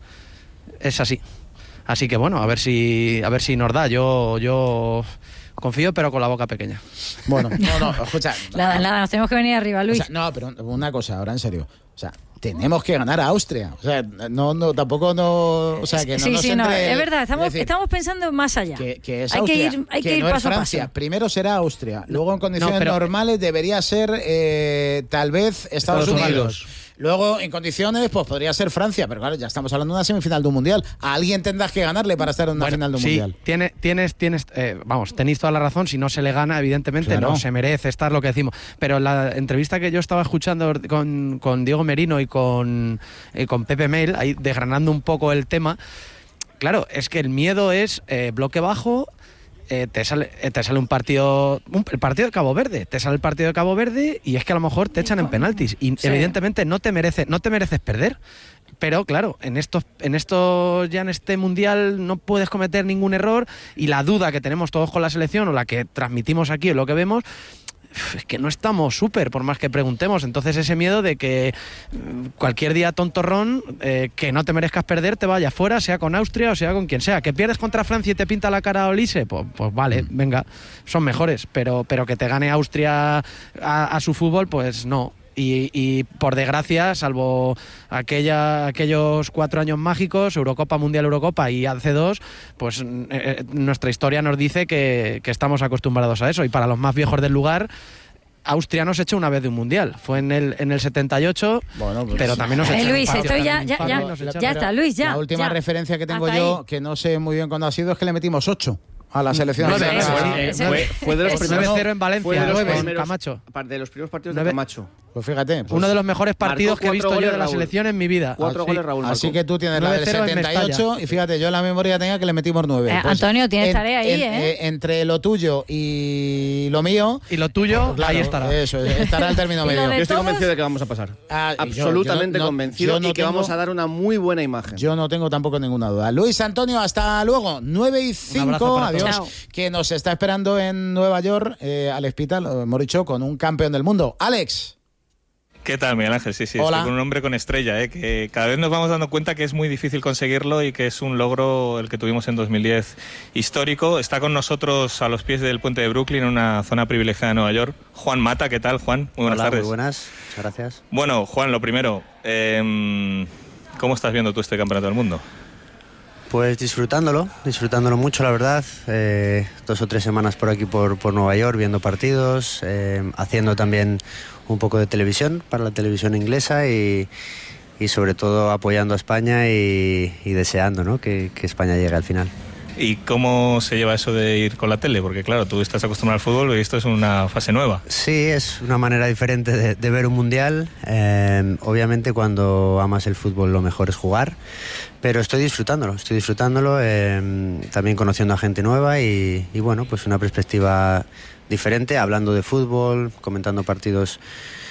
Es así. Así que bueno, a ver si, a ver si nos da. Yo, yo confío, pero con la boca pequeña. Bueno, no, no, escucha. Nada, nada, nos tenemos que venir arriba, Luis. O sea, no, pero una cosa, ahora en serio. O sea, tenemos que ganar a Austria. O sea, no, no, tampoco no. O sea, que no sí, nos sí, entre, no, es verdad, estamos, es decir, estamos pensando más allá. Que, que es hay Austria, que ir, hay que que ir no paso es Francia. a paso. Primero será Austria, luego en condiciones no, pero, normales debería ser eh, tal vez Estados, Estados Unidos. Unidos. Luego, en condiciones, pues podría ser Francia, pero claro, ya estamos hablando de una semifinal de un mundial. A alguien tendrás que ganarle para estar en una bueno, final de un sí, mundial. Tienes, tienes, tienes, eh, vamos, tenéis toda la razón. Si no se le gana, evidentemente claro. no se merece estar lo que decimos. Pero en la entrevista que yo estaba escuchando con, con Diego Merino y con, eh, con Pepe Mel, ahí desgranando un poco el tema, claro, es que el miedo es eh, bloque bajo. Eh, te sale eh, te sale un partido un, el partido de Cabo Verde te sale el partido de Cabo Verde y es que a lo mejor te echan en penaltis y sí. evidentemente no te merece no te mereces perder, pero claro, en estos en estos ya en este mundial no puedes cometer ningún error y la duda que tenemos todos con la selección o la que transmitimos aquí o lo que vemos es que no estamos súper, por más que preguntemos. Entonces ese miedo de que cualquier día tontorrón, eh, que no te merezcas perder, te vaya fuera, sea con Austria o sea con quien sea. Que pierdes contra Francia y te pinta la cara a Olise, pues, pues vale, venga, son mejores. Pero, pero que te gane Austria a, a su fútbol, pues no. Y, y por desgracia, salvo aquella, aquellos cuatro años mágicos, Eurocopa, Mundial, Eurocopa y A C dos, pues eh, nuestra historia nos dice que, que estamos acostumbrados a eso. Y para los más viejos del lugar, Austria nos echó una vez de un mundial. Fue en el en el setenta y ocho, bueno, pues, pero también nos echó. Eh, Luis, esto ya, ya, ya, ya está, Luis, ya. La última ya. referencia que tengo Hasta yo, ahí. que no sé muy bien cuándo ha sido, es que le metimos ocho a la selección. nueve, de eh, fue, fue de los primeros nueve cero en Valencia, fue de los nueve, primeros, Camacho. De los primeros partidos de Camacho. Pues fíjate. Pues, uno de los mejores partidos que he visto yo de la Raúl. selección en mi vida. Cuatro así, goles Raúl marcó. Así que tú tienes la del setenta y ocho y fíjate, yo en la memoria tenía que le metimos nueve. Eh, pues, Antonio, tienes en, tarea ahí, en, ¿eh? eh, Entre lo tuyo y lo mío. Y lo tuyo, pues, claro, ahí estará. Eso, estará el término medio. Yo estoy todos? convencido de que vamos a pasar. Ah, Absolutamente yo, yo no, convencido no y que tengo, vamos a dar una muy buena imagen. Yo no tengo tampoco ninguna duda. Luis Antonio, hasta luego. nueve y cinco, adiós. Chao. Que nos está esperando en Nueva York, eh, Alex Pita, lo hemos dicho, con un campeón del mundo. Alex. ¿Qué tal, Miguel Ángel? Sí, sí, Hola. estoy con un hombre con estrella, ¿eh? Que cada vez nos vamos dando cuenta que es muy difícil conseguirlo y que es un logro el que tuvimos en dos mil diez histórico. Está con nosotros a los pies del puente de Brooklyn, en una zona privilegiada de Nueva York, Juan Mata. ¿Qué tal, Juan? Muy buenas Hola, tardes. Muy buenas, muchas gracias. Bueno, Juan, lo primero, eh, ¿cómo estás viendo tú este campeonato del mundo? Pues disfrutándolo, disfrutándolo mucho, la verdad. Eh, dos o tres semanas por aquí, por, por Nueva York, viendo partidos, eh, haciendo también un poco de televisión para la televisión inglesa y, y sobre todo apoyando a España y, y deseando, ¿no?, que, que España llegue al final. ¿Y cómo se lleva eso de ir con la tele? Porque claro, tú estás acostumbrado al fútbol y esto es una fase nueva. Sí, es una manera diferente de, de ver un mundial. Eh, obviamente cuando amas el fútbol lo mejor es jugar, pero estoy disfrutándolo, estoy disfrutándolo, eh, también conociendo a gente nueva y, y bueno, pues una perspectiva diferente, hablando de fútbol, comentando partidos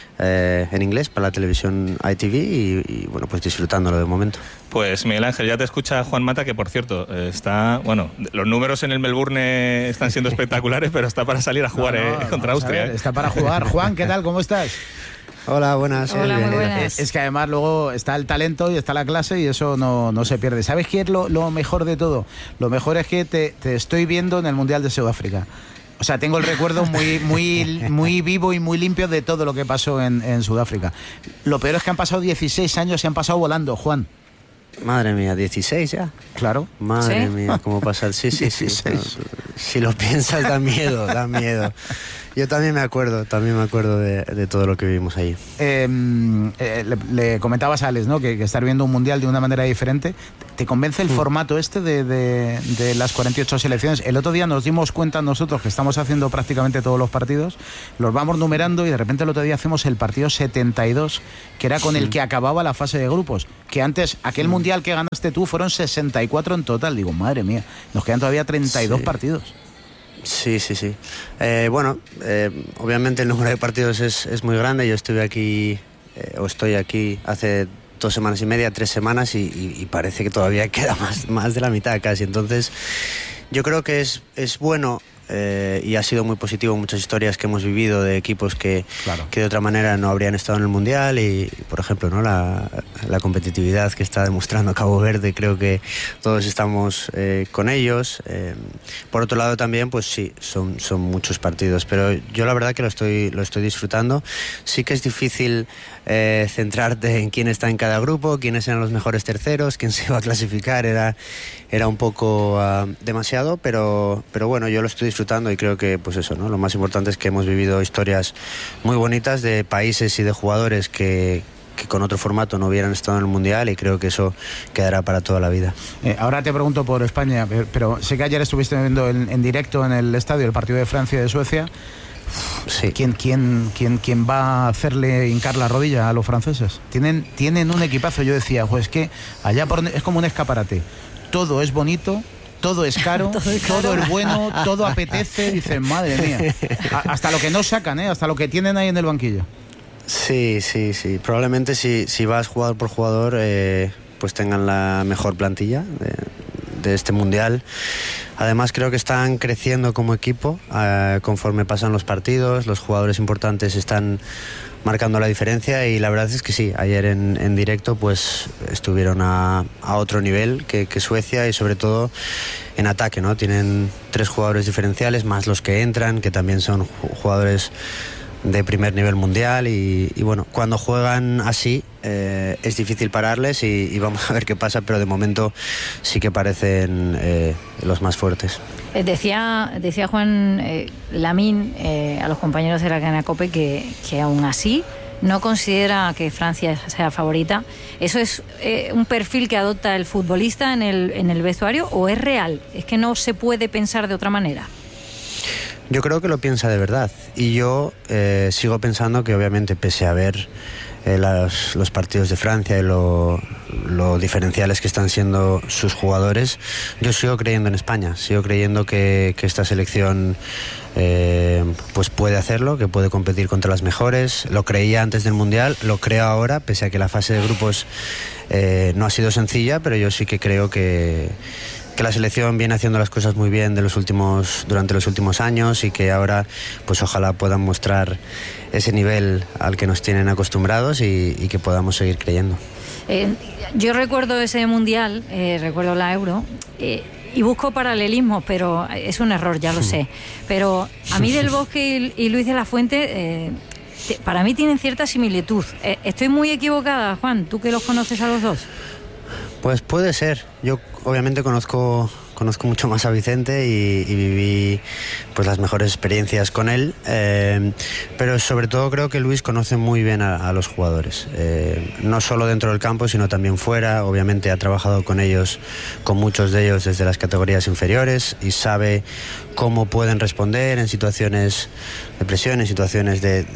eh, en inglés para la televisión I T V y, y bueno, pues disfrutándolo de momento. Pues Miguel Ángel, ya te escucha Juan Mata, que por cierto, está, bueno, los números en el Melbourne están siendo espectaculares, pero está para salir a jugar no, no, eh, contra Austria. Ver, eh. Está para jugar. Juan, ¿qué tal? ¿Cómo estás? Hola, buenas. Hola, muy buenas. Es que además luego está el talento y está la clase y eso no, no se pierde. ¿Sabes qué es lo, lo mejor de todo? Lo mejor es que te, te estoy viendo en el Mundial de Sudáfrica. O sea, tengo el recuerdo muy, muy, muy vivo y muy limpio de todo lo que pasó en, en Sudáfrica. Lo peor es que han pasado dieciséis años y han pasado volando, Juan. Madre mía, dieciséis ya. Claro. Madre ¿Sí? mía, cómo pasa. Sí, sí, sí. dieciséis. Si lo piensas, da miedo, da miedo. Yo también me acuerdo, también me acuerdo de, de todo lo que vivimos allí. Eh, eh, le, le comentabas a Alex, ¿no? Que, que estar viendo un mundial de una manera diferente. ¿Te convence el mm. formato este de, de, de las cuarenta y ocho selecciones? El otro día nos dimos cuenta nosotros que estamos haciendo prácticamente todos los partidos, los vamos numerando y de repente el otro día hacemos el partido setenta y dos, que era con sí. el que acababa la fase de grupos. Que antes, aquel sí. mundial que ganaste tú fueron sesenta y cuatro en total. Digo, madre mía, nos quedan todavía treinta y dos sí. partidos. Sí, sí, sí. Eh, bueno, eh, obviamente el número de partidos es, es muy grande. Yo estuve aquí, eh, o estoy aquí hace dos semanas y media, tres semanas y, y, y parece que todavía queda más, más de la mitad casi. Entonces, yo creo que es, es bueno eh, y ha sido muy positivo muchas historias que hemos vivido de equipos que, claro. que de otra manera no habrían estado en el Mundial y, por ejemplo, ¿no? la, la competitividad que está demostrando Cabo Verde, creo que todos estamos eh, con ellos. Eh, por otro lado también, pues sí, son, son muchos partidos, pero yo la verdad que lo estoy, lo estoy disfrutando. Sí que es difícil eh, centrarte en quién está en cada grupo, quiénes eran los mejores terceros, quién se iba a clasificar, era, era un poco uh, demasiado, pero, pero bueno, yo lo estoy disfrutando y creo que pues eso, ¿no? Lo más importante es que hemos vivido historias muy bonitas de países y de jugadores que, que con otro formato no hubieran estado en el Mundial y creo que eso quedará para toda la vida. Eh, ahora te pregunto por España, pero sé que ayer estuviste viendo en, en directo en el estadio el partido de Francia y de Suecia. Sí. ¿Quién, quién, quién, ¿Quién va a hacerle hincar la rodilla a los franceses? Tienen, tienen un equipazo. Yo decía, pues que allá por, es como un escaparate. Todo es bonito, todo es caro, todo es, caro. Todo es bueno, todo apetece. Dicen, madre mía, a, hasta lo que no sacan, ¿eh? Hasta lo que tienen ahí en el banquillo. Sí, sí, sí. Probablemente si, si vas jugador por jugador, eh, pues tengan la mejor plantilla de, de este Mundial. Además creo que están creciendo como equipo eh, conforme pasan los partidos, los jugadores importantes están marcando la diferencia y la verdad es que sí, ayer en, en directo pues estuvieron a, a otro nivel que, que Suecia y sobre todo en ataque, ¿no? Tienen tres jugadores diferenciales más los que entran, que también son jugadores de primer nivel mundial y, y bueno, cuando juegan así eh, es difícil pararles y, y vamos a ver qué pasa, pero de momento sí que parecen eh, los más fuertes. Eh, decía, decía Juan eh, Lamín eh, a los compañeros de la cadena COPE que, que aún así no considera que Francia sea favorita. ¿Eso es eh, un perfil que adopta el futbolista en el, en el vestuario o es real? ¿Es que no se puede pensar de otra manera? Yo creo que lo piensa de verdad y yo eh, sigo pensando que obviamente pese a ver eh, las, los partidos de Francia y lo, lo diferenciales que están siendo sus jugadores, yo sigo creyendo en España, sigo creyendo que, que esta selección eh, pues puede hacerlo, que puede competir contra las mejores. Lo creía antes del Mundial, lo creo ahora, pese a que la fase de grupos eh, no ha sido sencilla, pero yo sí que creo que que la selección viene haciendo las cosas muy bien de los últimos, durante los últimos años y que ahora pues ojalá puedan mostrar ese nivel al que nos tienen acostumbrados y, y que podamos seguir creyendo. Eh, yo recuerdo ese Mundial, eh, recuerdo la Euro, eh, y busco paralelismos, pero es un error, ya lo sé. Pero a mí Del Bosque y, y Luis de la Fuente, eh, para mí tienen cierta similitud. Eh, ¿Estoy muy equivocada, Juan? ¿Tú que los conoces a los dos? Pues puede ser. Yo obviamente conozco conozco mucho más a Vicente y, y viví pues las mejores experiencias con él, eh, pero sobre todo creo que Luis conoce muy bien a, a los jugadores, eh, no solo dentro del campo sino también fuera. Obviamente ha trabajado con ellos, con muchos de ellos desde las categorías inferiores y sabe cómo pueden responder en situaciones de presión, en situaciones de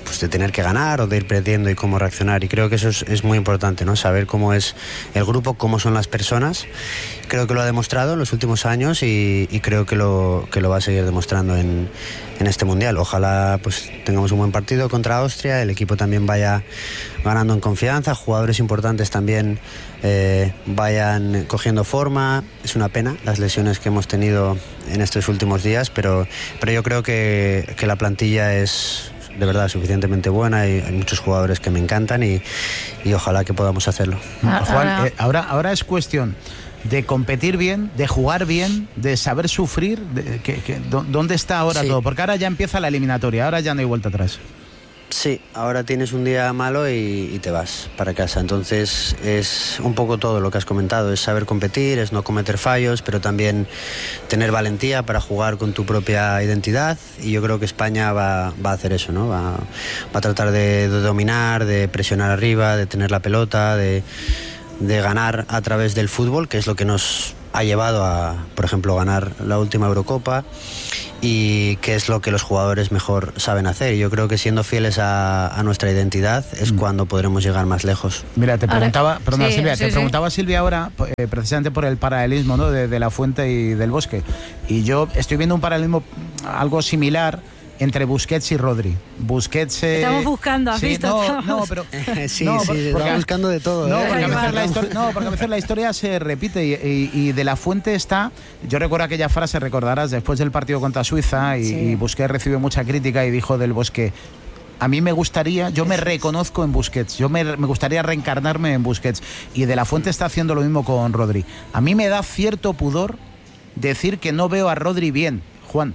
pues de tener que ganar o de ir perdiendo y cómo reaccionar, y creo que eso es, es muy importante, ¿no? Saber cómo es el grupo, cómo son las personas. Creo que lo ha demostrado en los últimos años y, y creo que lo, que lo va a seguir demostrando en, en este Mundial. Ojalá pues tengamos un buen partido contra Austria, el equipo también vaya ganando en confianza, jugadores importantes también eh, vayan cogiendo forma. Es una pena las lesiones que hemos tenido en estos últimos días, pero, pero yo creo que, que la plantilla es de verdad suficientemente buena y hay muchos jugadores que me encantan y, y ojalá que podamos hacerlo. Juan, eh, ahora, ahora es cuestión de competir bien, de jugar bien, de saber sufrir. De, que, que, ¿Dónde está ahora sí. todo? Porque ahora ya empieza la eliminatoria, ahora ya no hay vuelta atrás. Sí, ahora tienes un día malo y, y te vas para casa. Entonces es un poco todo lo que has comentado, es saber competir, es no cometer fallos, pero también tener valentía para jugar con tu propia identidad, y yo creo que España va, va a hacer eso, ¿no? Va, va a tratar de, de dominar, de presionar arriba, de tener la pelota, de, de ganar a través del fútbol, que es lo que nos ha llevado a, por ejemplo, ganar la última Eurocopa, y que es lo que los jugadores mejor saben hacer. Yo creo que siendo fieles a, a nuestra identidad es mm. cuando podremos llegar más lejos. Mira, te preguntaba, ahora, perdona, sí, Silvia, sí, te sí. preguntaba Silvia ahora eh, precisamente por el paralelismo, ¿no? de, de la Fuente y del Bosque, y yo estoy viendo un paralelismo algo similar entre Busquets y Rodri. Busquets... Eh, estamos buscando, ¿has sí, visto? No, no, pero... sí, no, sí, porque, estamos buscando de todo. No, ¿eh? porque a veces la historia, no, porque a veces la historia se repite y, y, y de la Fuente está... Yo recuerdo aquella frase, recordarás, después del partido contra Suiza, y, sí. y Busquets recibió mucha crítica y dijo del Bosque... A mí me gustaría, yo me reconozco en Busquets, yo me, me gustaría reencarnarme en Busquets, y de la Fuente está haciendo lo mismo con Rodri. A mí me da cierto pudor decir que no veo a Rodri bien, Juan.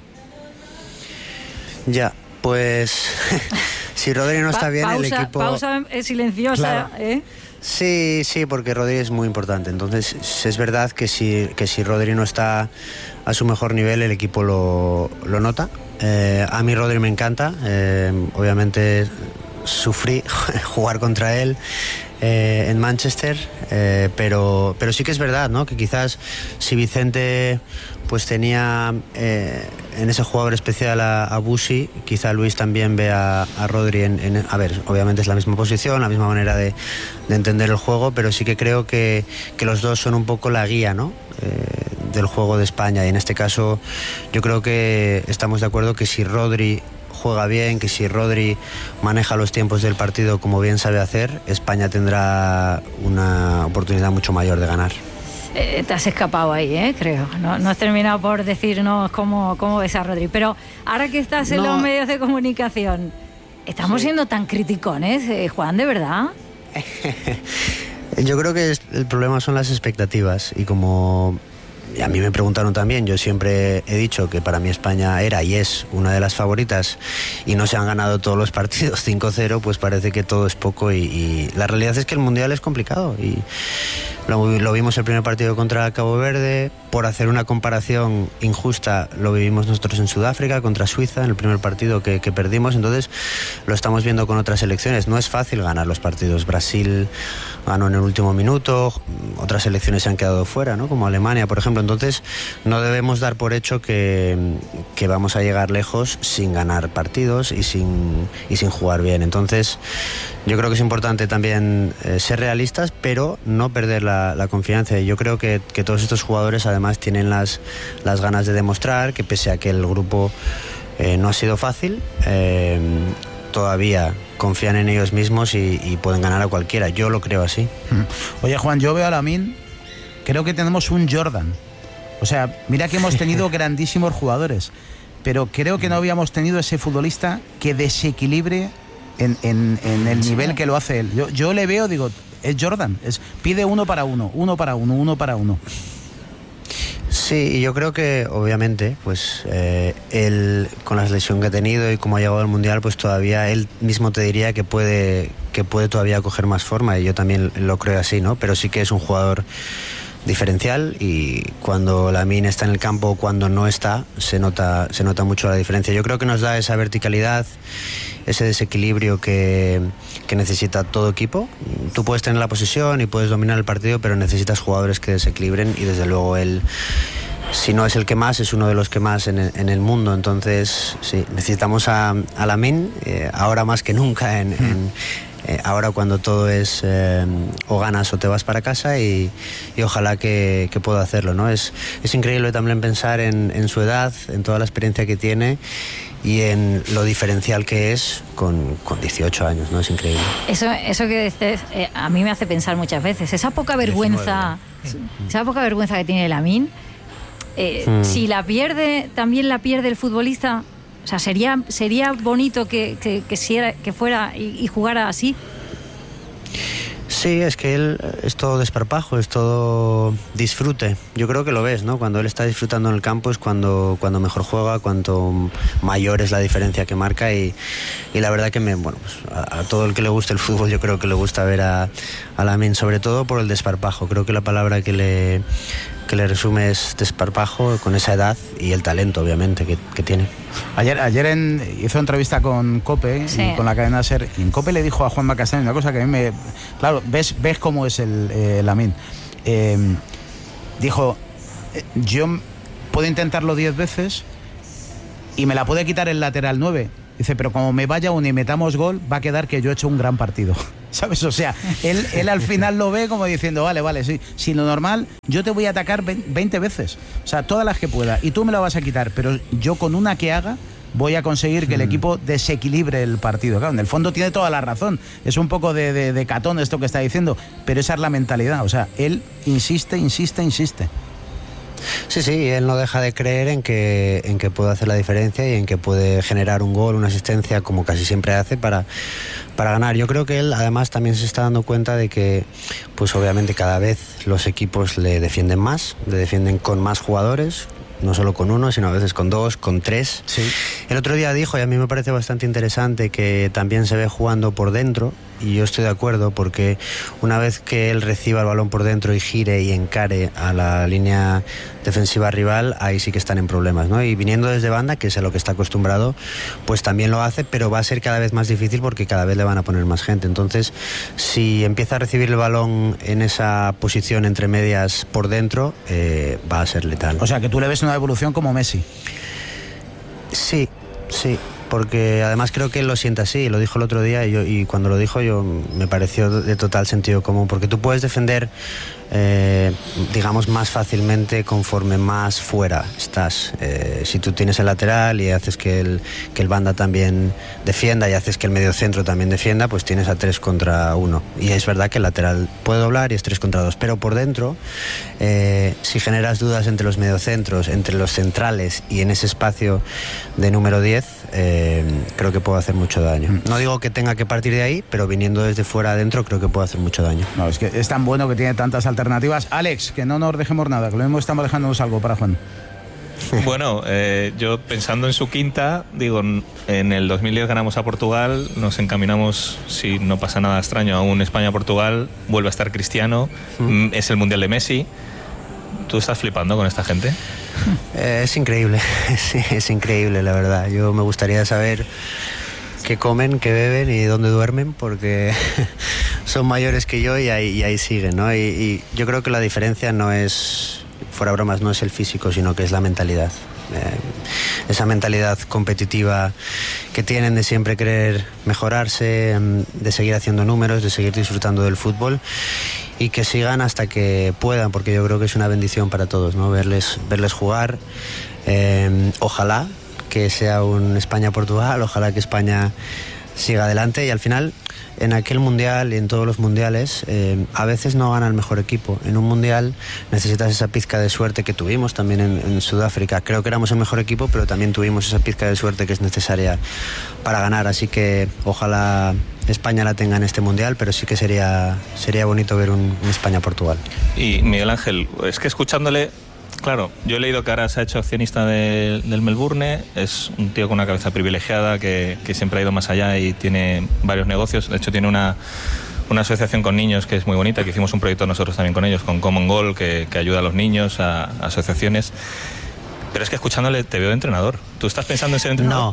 Ya. Pues si Rodri no está bien, pa- pausa, el equipo... Pausa silenciosa, claro. ¿eh? Sí, sí, porque Rodri es muy importante. Entonces es verdad que si, que si Rodri no está a su mejor nivel, el equipo lo, lo nota. Eh, a mí Rodri me encanta. Eh, obviamente sufrí jugar contra él eh, en Manchester, eh, pero, pero sí que es verdad, ¿no? Que quizás si Vicente pues tenía eh, en ese jugador especial a, a Busi, quizá Luis también ve a, a Rodri en, en... A ver, obviamente es la misma posición, la misma manera de, de entender el juego, pero sí que creo que, que los dos son un poco la guía, ¿no? Eh, del juego de España, y en este caso yo creo que estamos de acuerdo que si Rodri juega bien, que si Rodri maneja los tiempos del partido como bien sabe hacer, España tendrá una oportunidad mucho mayor de ganar. Eh, te has escapado ahí, ¿eh? Creo. No, no has terminado por decirnos cómo, cómo ves a Rodri. Pero ahora que estás en no. los medios de comunicación, ¿estamos sí. siendo tan criticones, eh, Juan, de verdad? Yo creo que el problema son las expectativas, y como a mí me preguntaron también, yo siempre he dicho que para mí España era y es una de las favoritas, y no se han ganado todos los partidos cinco cero, pues parece que todo es poco, y, y la realidad es que el Mundial es complicado, y lo, lo vimos el primer partido contra Cabo Verde. Por hacer una comparación injusta, lo vivimos nosotros en Sudáfrica contra Suiza en el primer partido que, que perdimos. Entonces lo estamos viendo con otras selecciones. No es fácil ganar los partidos. Brasil ganó en el último minuto, otras selecciones se han quedado fuera, ¿no? Como Alemania, por ejemplo. Entonces no debemos dar por hecho que, que vamos a llegar lejos sin ganar partidos y sin, y sin jugar bien. Entonces yo creo que es importante también eh, ser realistas, pero no perder la, la confianza. Y yo creo que, que todos estos jugadores además tienen las, las ganas de demostrar que, pese a que el grupo eh, no ha sido fácil, eh, todavía confían en ellos mismos y, y pueden ganar a cualquiera. Yo lo creo así. Oye, Juan, yo veo a Lamine, creo que tenemos un Jordan. O sea, mira que hemos tenido grandísimos jugadores, pero creo que no habíamos tenido ese futbolista que desequilibre en, en, en el nivel que lo hace él. Yo, yo le veo, digo, es Jordan, es, pide uno para uno, uno para uno, uno para uno. Sí, y yo creo que obviamente pues eh, él, con la lesión que ha tenido y como ha llegado al Mundial, pues todavía él mismo te diría que puede, que puede todavía coger más forma, y yo también lo creo así, ¿no? Pero sí que es un jugador diferencial, y cuando Lamine está en el campo, cuando no está, se nota, se nota mucho la diferencia. Yo creo que nos da esa verticalidad, ese desequilibrio que, que necesita todo equipo. Tú puedes tener la posesión y puedes dominar el partido, pero necesitas jugadores que desequilibren, y desde luego él si no es el que más, es uno de los que más en el, en el mundo. Entonces, sí, necesitamos a, a Lamine, eh, ahora más que nunca, en, en, eh, ahora cuando todo es eh, o ganas o te vas para casa, y, y ojalá que, que pueda hacerlo, ¿no? Es, es increíble también pensar en, en su edad, en toda la experiencia que tiene y en lo diferencial que es con, con dieciocho años, ¿no? Es increíble. Eso, eso que dices, eh, a mí me hace pensar muchas veces, esa poca vergüenza, esa poca vergüenza que tiene Lamine, eh, hmm. si la pierde, también la pierde el futbolista. O sea, sería, sería bonito que, que, que, si era, que fuera y, y jugara así. Sí, es que él es todo desparpajo, es todo disfrute. Yo creo que lo ves, ¿no? Cuando él está disfrutando en el campo es cuando, cuando mejor juega, cuanto mayor es la diferencia que marca, y, y la verdad que me, bueno, pues a, a todo el que le guste el fútbol, yo creo que le gusta ver a, a Lamine, sobre todo por el desparpajo. Creo que la palabra que le, que le resume es desparpajo, con esa edad y el talento, obviamente, que, que tiene. Ayer, ayer en, hizo entrevista con COPE, sí, y con la cadena SER, y en COPE le dijo a Juanma Castaño una cosa que a mí me... Claro, ves, ves cómo es el eh, Lamine. Eh, dijo, yo puedo intentarlo diez veces y me la puede quitar el lateral nueve. Dice, pero como me vaya uno y metamos gol, va a quedar que yo he hecho un gran partido. ¿Sabes? O sea, él, él al final lo ve como diciendo, vale, vale, sí, si lo normal, yo te voy a atacar veinte veces. O sea, todas las que pueda, y tú me la vas a quitar, pero yo con una que haga voy a conseguir que el equipo desequilibre el partido. Claro, en el fondo tiene toda la razón. Es un poco de, de, de catón esto que está diciendo, pero esa es la mentalidad. O sea, él insiste, insiste, insiste. Sí, sí, él no deja de creer en que, en que puede hacer la diferencia y en que puede generar un gol, una asistencia, como casi siempre hace, para, para ganar. Yo creo que él además también se está dando cuenta de que, pues obviamente cada vez los equipos le defienden más, le defienden con más jugadores, no solo con uno, sino a veces con dos, con tres. Sí. El otro día dijo, y a mí me parece bastante interesante, que también se ve jugando por dentro, y yo estoy de acuerdo, porque una vez que él reciba el balón por dentro y gire y encare a la línea defensiva rival, ahí sí que están en problemas, ¿no? Y viniendo desde banda, que es a lo que está acostumbrado, pues también lo hace, pero va a ser cada vez más difícil porque cada vez le van a poner más gente. Entonces, si empieza a recibir el balón en esa posición entre medias por dentro, eh, va a ser letal. O sea, que tú le ves una evolución como Messi. Sí, sí. Porque además creo que él lo siente así, lo dijo el otro día, y, yo, y cuando lo dijo yo me pareció de total sentido común, porque tú puedes defender, eh, digamos, más fácilmente conforme más fuera estás. Eh, si tú tienes el lateral y haces que el, que el banda también defienda y haces que el mediocentro también defienda, pues tienes a tres contra uno. Y es verdad que el lateral puede doblar y es tres contra dos, pero por dentro, eh, si generas dudas entre los mediocentros, entre los centrales y en ese espacio de número diez, eh, creo que puede hacer mucho daño. No digo que tenga que partir de ahí, pero viniendo desde fuera adentro creo que puede hacer mucho daño. No, es que es tan bueno que tiene tantas alternativas. Alex, que no nos dejemos nada, que lo mismo estamos dejándonos algo para Juan. Bueno, eh, yo pensando en su quinta, digo, en el dos mil diez ganamos a Portugal, nos encaminamos, si no pasa nada extraño, a un España-Portugal, vuelve a estar Cristiano, mm. es el Mundial de Messi. ¿Tú estás flipando con esta gente? Eh, es increíble, sí, es increíble, la verdad. Yo me gustaría saber qué comen, qué beben y dónde duermen, porque son mayores que yo y ahí, y ahí siguen, ¿no? Y, y yo creo que la diferencia no es, fuera bromas, no es el físico, sino que es la mentalidad. Eh, esa mentalidad competitiva que tienen de siempre querer mejorarse, de seguir haciendo números, de seguir disfrutando del fútbol y que sigan hasta que puedan, porque yo creo que es una bendición para todos, ¿no? Verles, verles jugar. Eh, ojalá que sea un España-Portugal, ojalá que España siga adelante, y al final en aquel mundial y en todos los mundiales eh, a veces no gana el mejor equipo. En un mundial necesitas esa pizca de suerte que tuvimos también en, en Sudáfrica. Creo que éramos el mejor equipo, pero también tuvimos esa pizca de suerte que es necesaria para ganar, así que ojalá España la tenga en este mundial, pero sí que sería, sería bonito ver un, un España-Portugal. Y Miguel Ángel, es que escuchándole, claro, yo he leído que ahora se ha hecho accionista de, del Melbourne, es un tío con una cabeza privilegiada que, que siempre ha ido más allá y tiene varios negocios. De hecho tiene una, una asociación con niños que es muy bonita, que hicimos un proyecto nosotros también con ellos, con Common Goal, que, que ayuda a los niños, a, a asociaciones. Pero es que escuchándole te veo de entrenador. ¿Tú estás pensando en ser entrenador?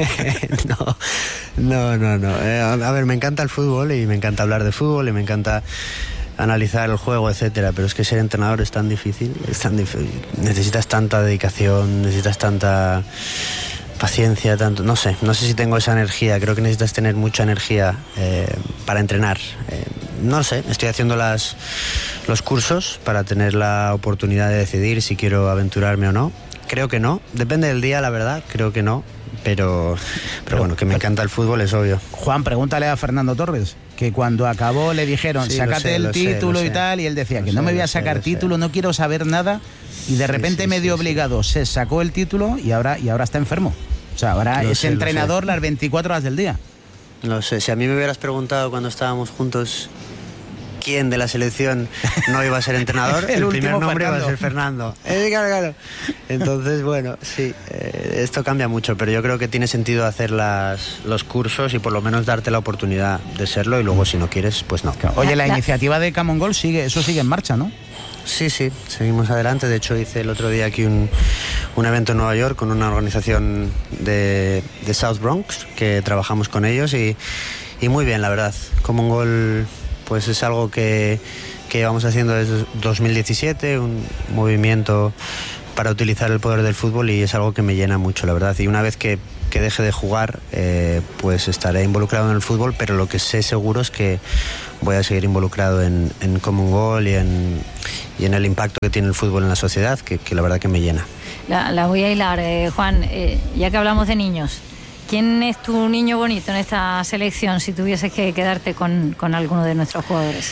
No, no, no, no. Eh, a ver, me encanta el fútbol y me encanta hablar de fútbol y me encanta analizar el juego, etcétera, pero es que ser entrenador es tan difícil, es tan difícil. Necesitas tanta dedicación, necesitas tanta paciencia, tanto, no sé, no sé si tengo esa energía, creo que necesitas tener mucha energía eh, para entrenar. Eh, no sé, estoy haciendo las, los cursos para tener la oportunidad de decidir si quiero aventurarme o no. Creo que no, depende del día, la verdad, creo que no, pero, pero bueno, que me encanta el fútbol es obvio. Juan, pregúntale a Fernando Torres, que cuando acabó le dijeron, sí, sácate sé, el título sé, y tal, y él decía lo que sé, no me voy a sacar sé, título, sé. no quiero saber nada, y de repente sí, sí, medio sí, obligado sí. se sacó el título y ahora, y ahora está enfermo. O sea, ahora lo es sé, entrenador las veinticuatro horas del día. No sé, si a mí me hubieras preguntado cuando estábamos juntos quién de la selección no iba a ser entrenador, el, el primer nombre Fernando. iba a ser Fernando. Eh, claro, claro. Entonces, bueno, sí, eh, esto cambia mucho, pero yo creo que tiene sentido hacer las, los cursos y por lo menos darte la oportunidad de serlo y luego si no quieres, pues no. Oye, la iniciativa de Come On Goal sigue, eso sigue en marcha, ¿no? Sí, sí, seguimos adelante. De hecho, hice el otro día aquí un, un evento en Nueva York con una organización de, de South Bronx, que trabajamos con ellos y, y muy bien, la verdad. Come On Goal pues es algo que, que vamos haciendo desde dos mil diecisiete, un movimiento para utilizar el poder del fútbol y es algo que me llena mucho, la verdad. Y una vez que, que deje de jugar, eh, pues estaré involucrado en el fútbol, pero lo que sé seguro es que voy a seguir involucrado en, en Come On Goal y en, y en el impacto que tiene el fútbol en la sociedad, que, que la verdad que me llena. La, la voy a hilar, eh, Juan, eh, ya que hablamos de niños. ¿Quién es tu niño bonito en esta selección si tuvieses que quedarte con, con alguno de nuestros jugadores?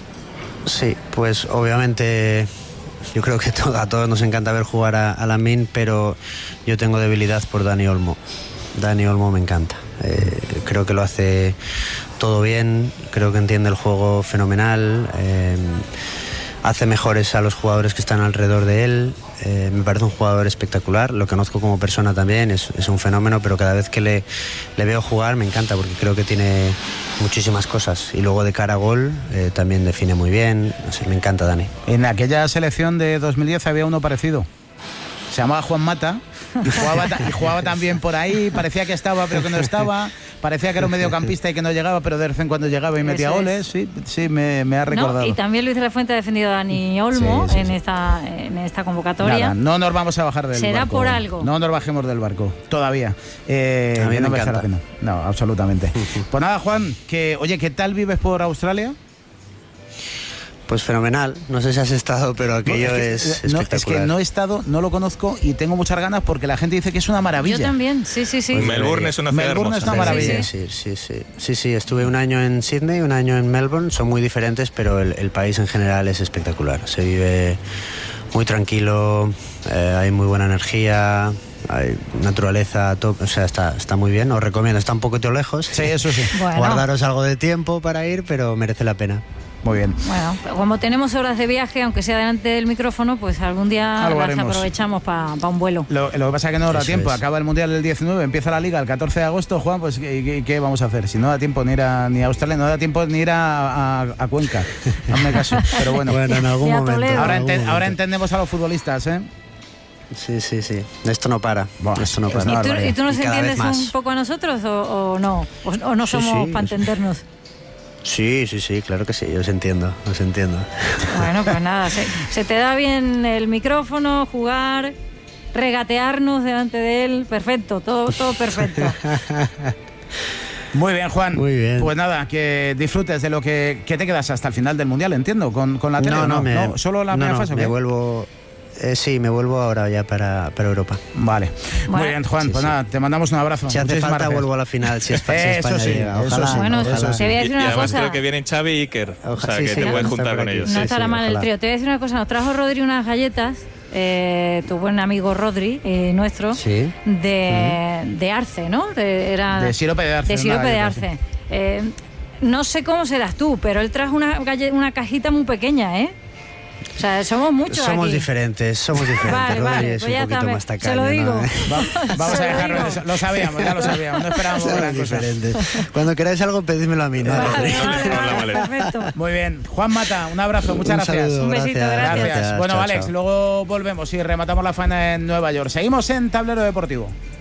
Sí, pues obviamente yo creo que todo, a todos nos encanta ver jugar a, a Lamine, pero yo tengo debilidad por Dani Olmo. Dani Olmo me encanta. Eh, creo que lo hace todo bien, creo que entiende el juego fenomenal, eh, hace mejores a los jugadores que están alrededor de él. Eh, me parece un jugador espectacular, lo conozco como persona también, es, es un fenómeno, pero cada vez que le, le veo jugar me encanta porque creo que tiene muchísimas cosas y luego de cara a gol eh, también define muy bien, no sé, me encanta Dani. En aquella selección de dos mil diez había uno parecido, se llamaba Juan Mata y jugaba, y jugaba también por ahí, parecía que estaba pero que no estaba, parecía que era un mediocampista y que no llegaba, pero de vez en cuando llegaba y metía Eso goles, es. sí, sí me, me ha recordado. No, y también Luis de la Fuente ha defendido a Dani Olmo sí, sí, en, sí. Esta, en esta convocatoria. Nada, no nos vamos a bajar del ¿Será barco. por algo? No nos bajemos del barco, todavía. Eh, a mí no me merece encanta. la pena. No, absolutamente. Pues nada, Juan, que oye, ¿qué tal vives por Australia? Pues fenomenal, no sé si has estado, pero aquello no, es, es, que, no, espectacular. Es que no he estado, no lo conozco y tengo muchas ganas porque la gente dice que es una maravilla. Yo también, sí, sí, sí. Pues Melbourne es una ciudad Melbourne hermosa. es una maravilla. Sí sí, sí, sí, sí, sí, estuve un año en Sydney, un año en Melbourne, son muy diferentes, pero el, el país en general es espectacular. Se vive muy tranquilo, eh, hay muy buena energía, hay naturaleza top, o sea, está, está muy bien, os recomiendo, está un poquito lejos. Sí, eso sí. Bueno. Guardaros algo de tiempo para ir, pero merece la pena. Muy bien. Bueno, como tenemos horas de viaje, aunque sea delante del micrófono, pues algún día Algo las haremos. aprovechamos para pa un vuelo. Lo, lo que pasa es que no da Eso tiempo, es. acaba el Mundial del diecinueve, empieza la Liga el catorce de agosto, Juan, pues ¿qué, qué, qué vamos a hacer? Si no da tiempo ni ir a, ni a Australia, no da tiempo ni ir a, a, a Cuenca, hazme caso, pero bueno. Bueno, en algún momento. en Ahora, algún enten, momento. ahora entendemos a los futbolistas, ¿eh? Sí, sí, sí. Esto no para. Buah, Esto no es para. ¿Y tú, ¿y tú nos Y cada vez entiendes más. un poco a nosotros o, o no? ¿O, o no somos sí, para sí. entendernos? Sí, sí, sí, claro que sí, yo os entiendo, os entiendo. Bueno, pues nada, se, se te da bien el micrófono, jugar, regatearnos delante de él, perfecto, todo, todo perfecto. Muy bien, Juan. Muy bien. Pues nada, que disfrutes de lo que, que te quedas hasta el final del Mundial, entiendo, con, con la tele. No, ¿o no, no, me, no, solo la no, primera no, fase. ¿o me qué? vuelvo. Eh, sí, me vuelvo ahora ya para, para Europa. Vale. Bueno. Muy bien, Juan, Sí, pues sí. nada, te mandamos un abrazo. Si hace Muchísimas falta, gracias. vuelvo a la final. Si, Espa- si Eso España sí, llega. eso Ojalá, sí. Bueno, ojalá. te voy a Y, decir y una además cosa. creo que vienen Xavi y Iker. O Ojalá, sea, sí, que sí, te puedes van a juntar estar con por ellos. aquí. No Sí, estará sí, mal el ojalá. trío. Te voy a decir una cosa, nos trajo Rodri unas galletas, eh, tu buen amigo Rodri, eh, nuestro, Sí. de, de arce, ¿no? De, era, De sirope de arce, De sirope una de galleta, arce. Eh, no sé cómo serás tú, pero él trajo una, galle- una cajita muy pequeña, ¿eh? O sea, somos muchos Somos aquí. diferentes, somos diferentes. Vale, Rodri vale, es pues ya un poquito está, más se tacaño, lo ¿no? digo. Va- vamos Se a lo dejarlo en digo. eso. Lo sabíamos, ya lo sabíamos. No esperábamos Somos gran cosa. diferentes. Cuando queráis algo, pedídmelo a mí, ¿no? Vale, Rodri. vale, Con la vale, maleta. perfecto. Muy bien. Juan Mata, un abrazo, muchas Un gracias. saludo, Un besito, gracias. Gracias. Bueno, Chao, Alex, chao. luego volvemos y rematamos la faena en Nueva York. Seguimos en Tablero Deportivo.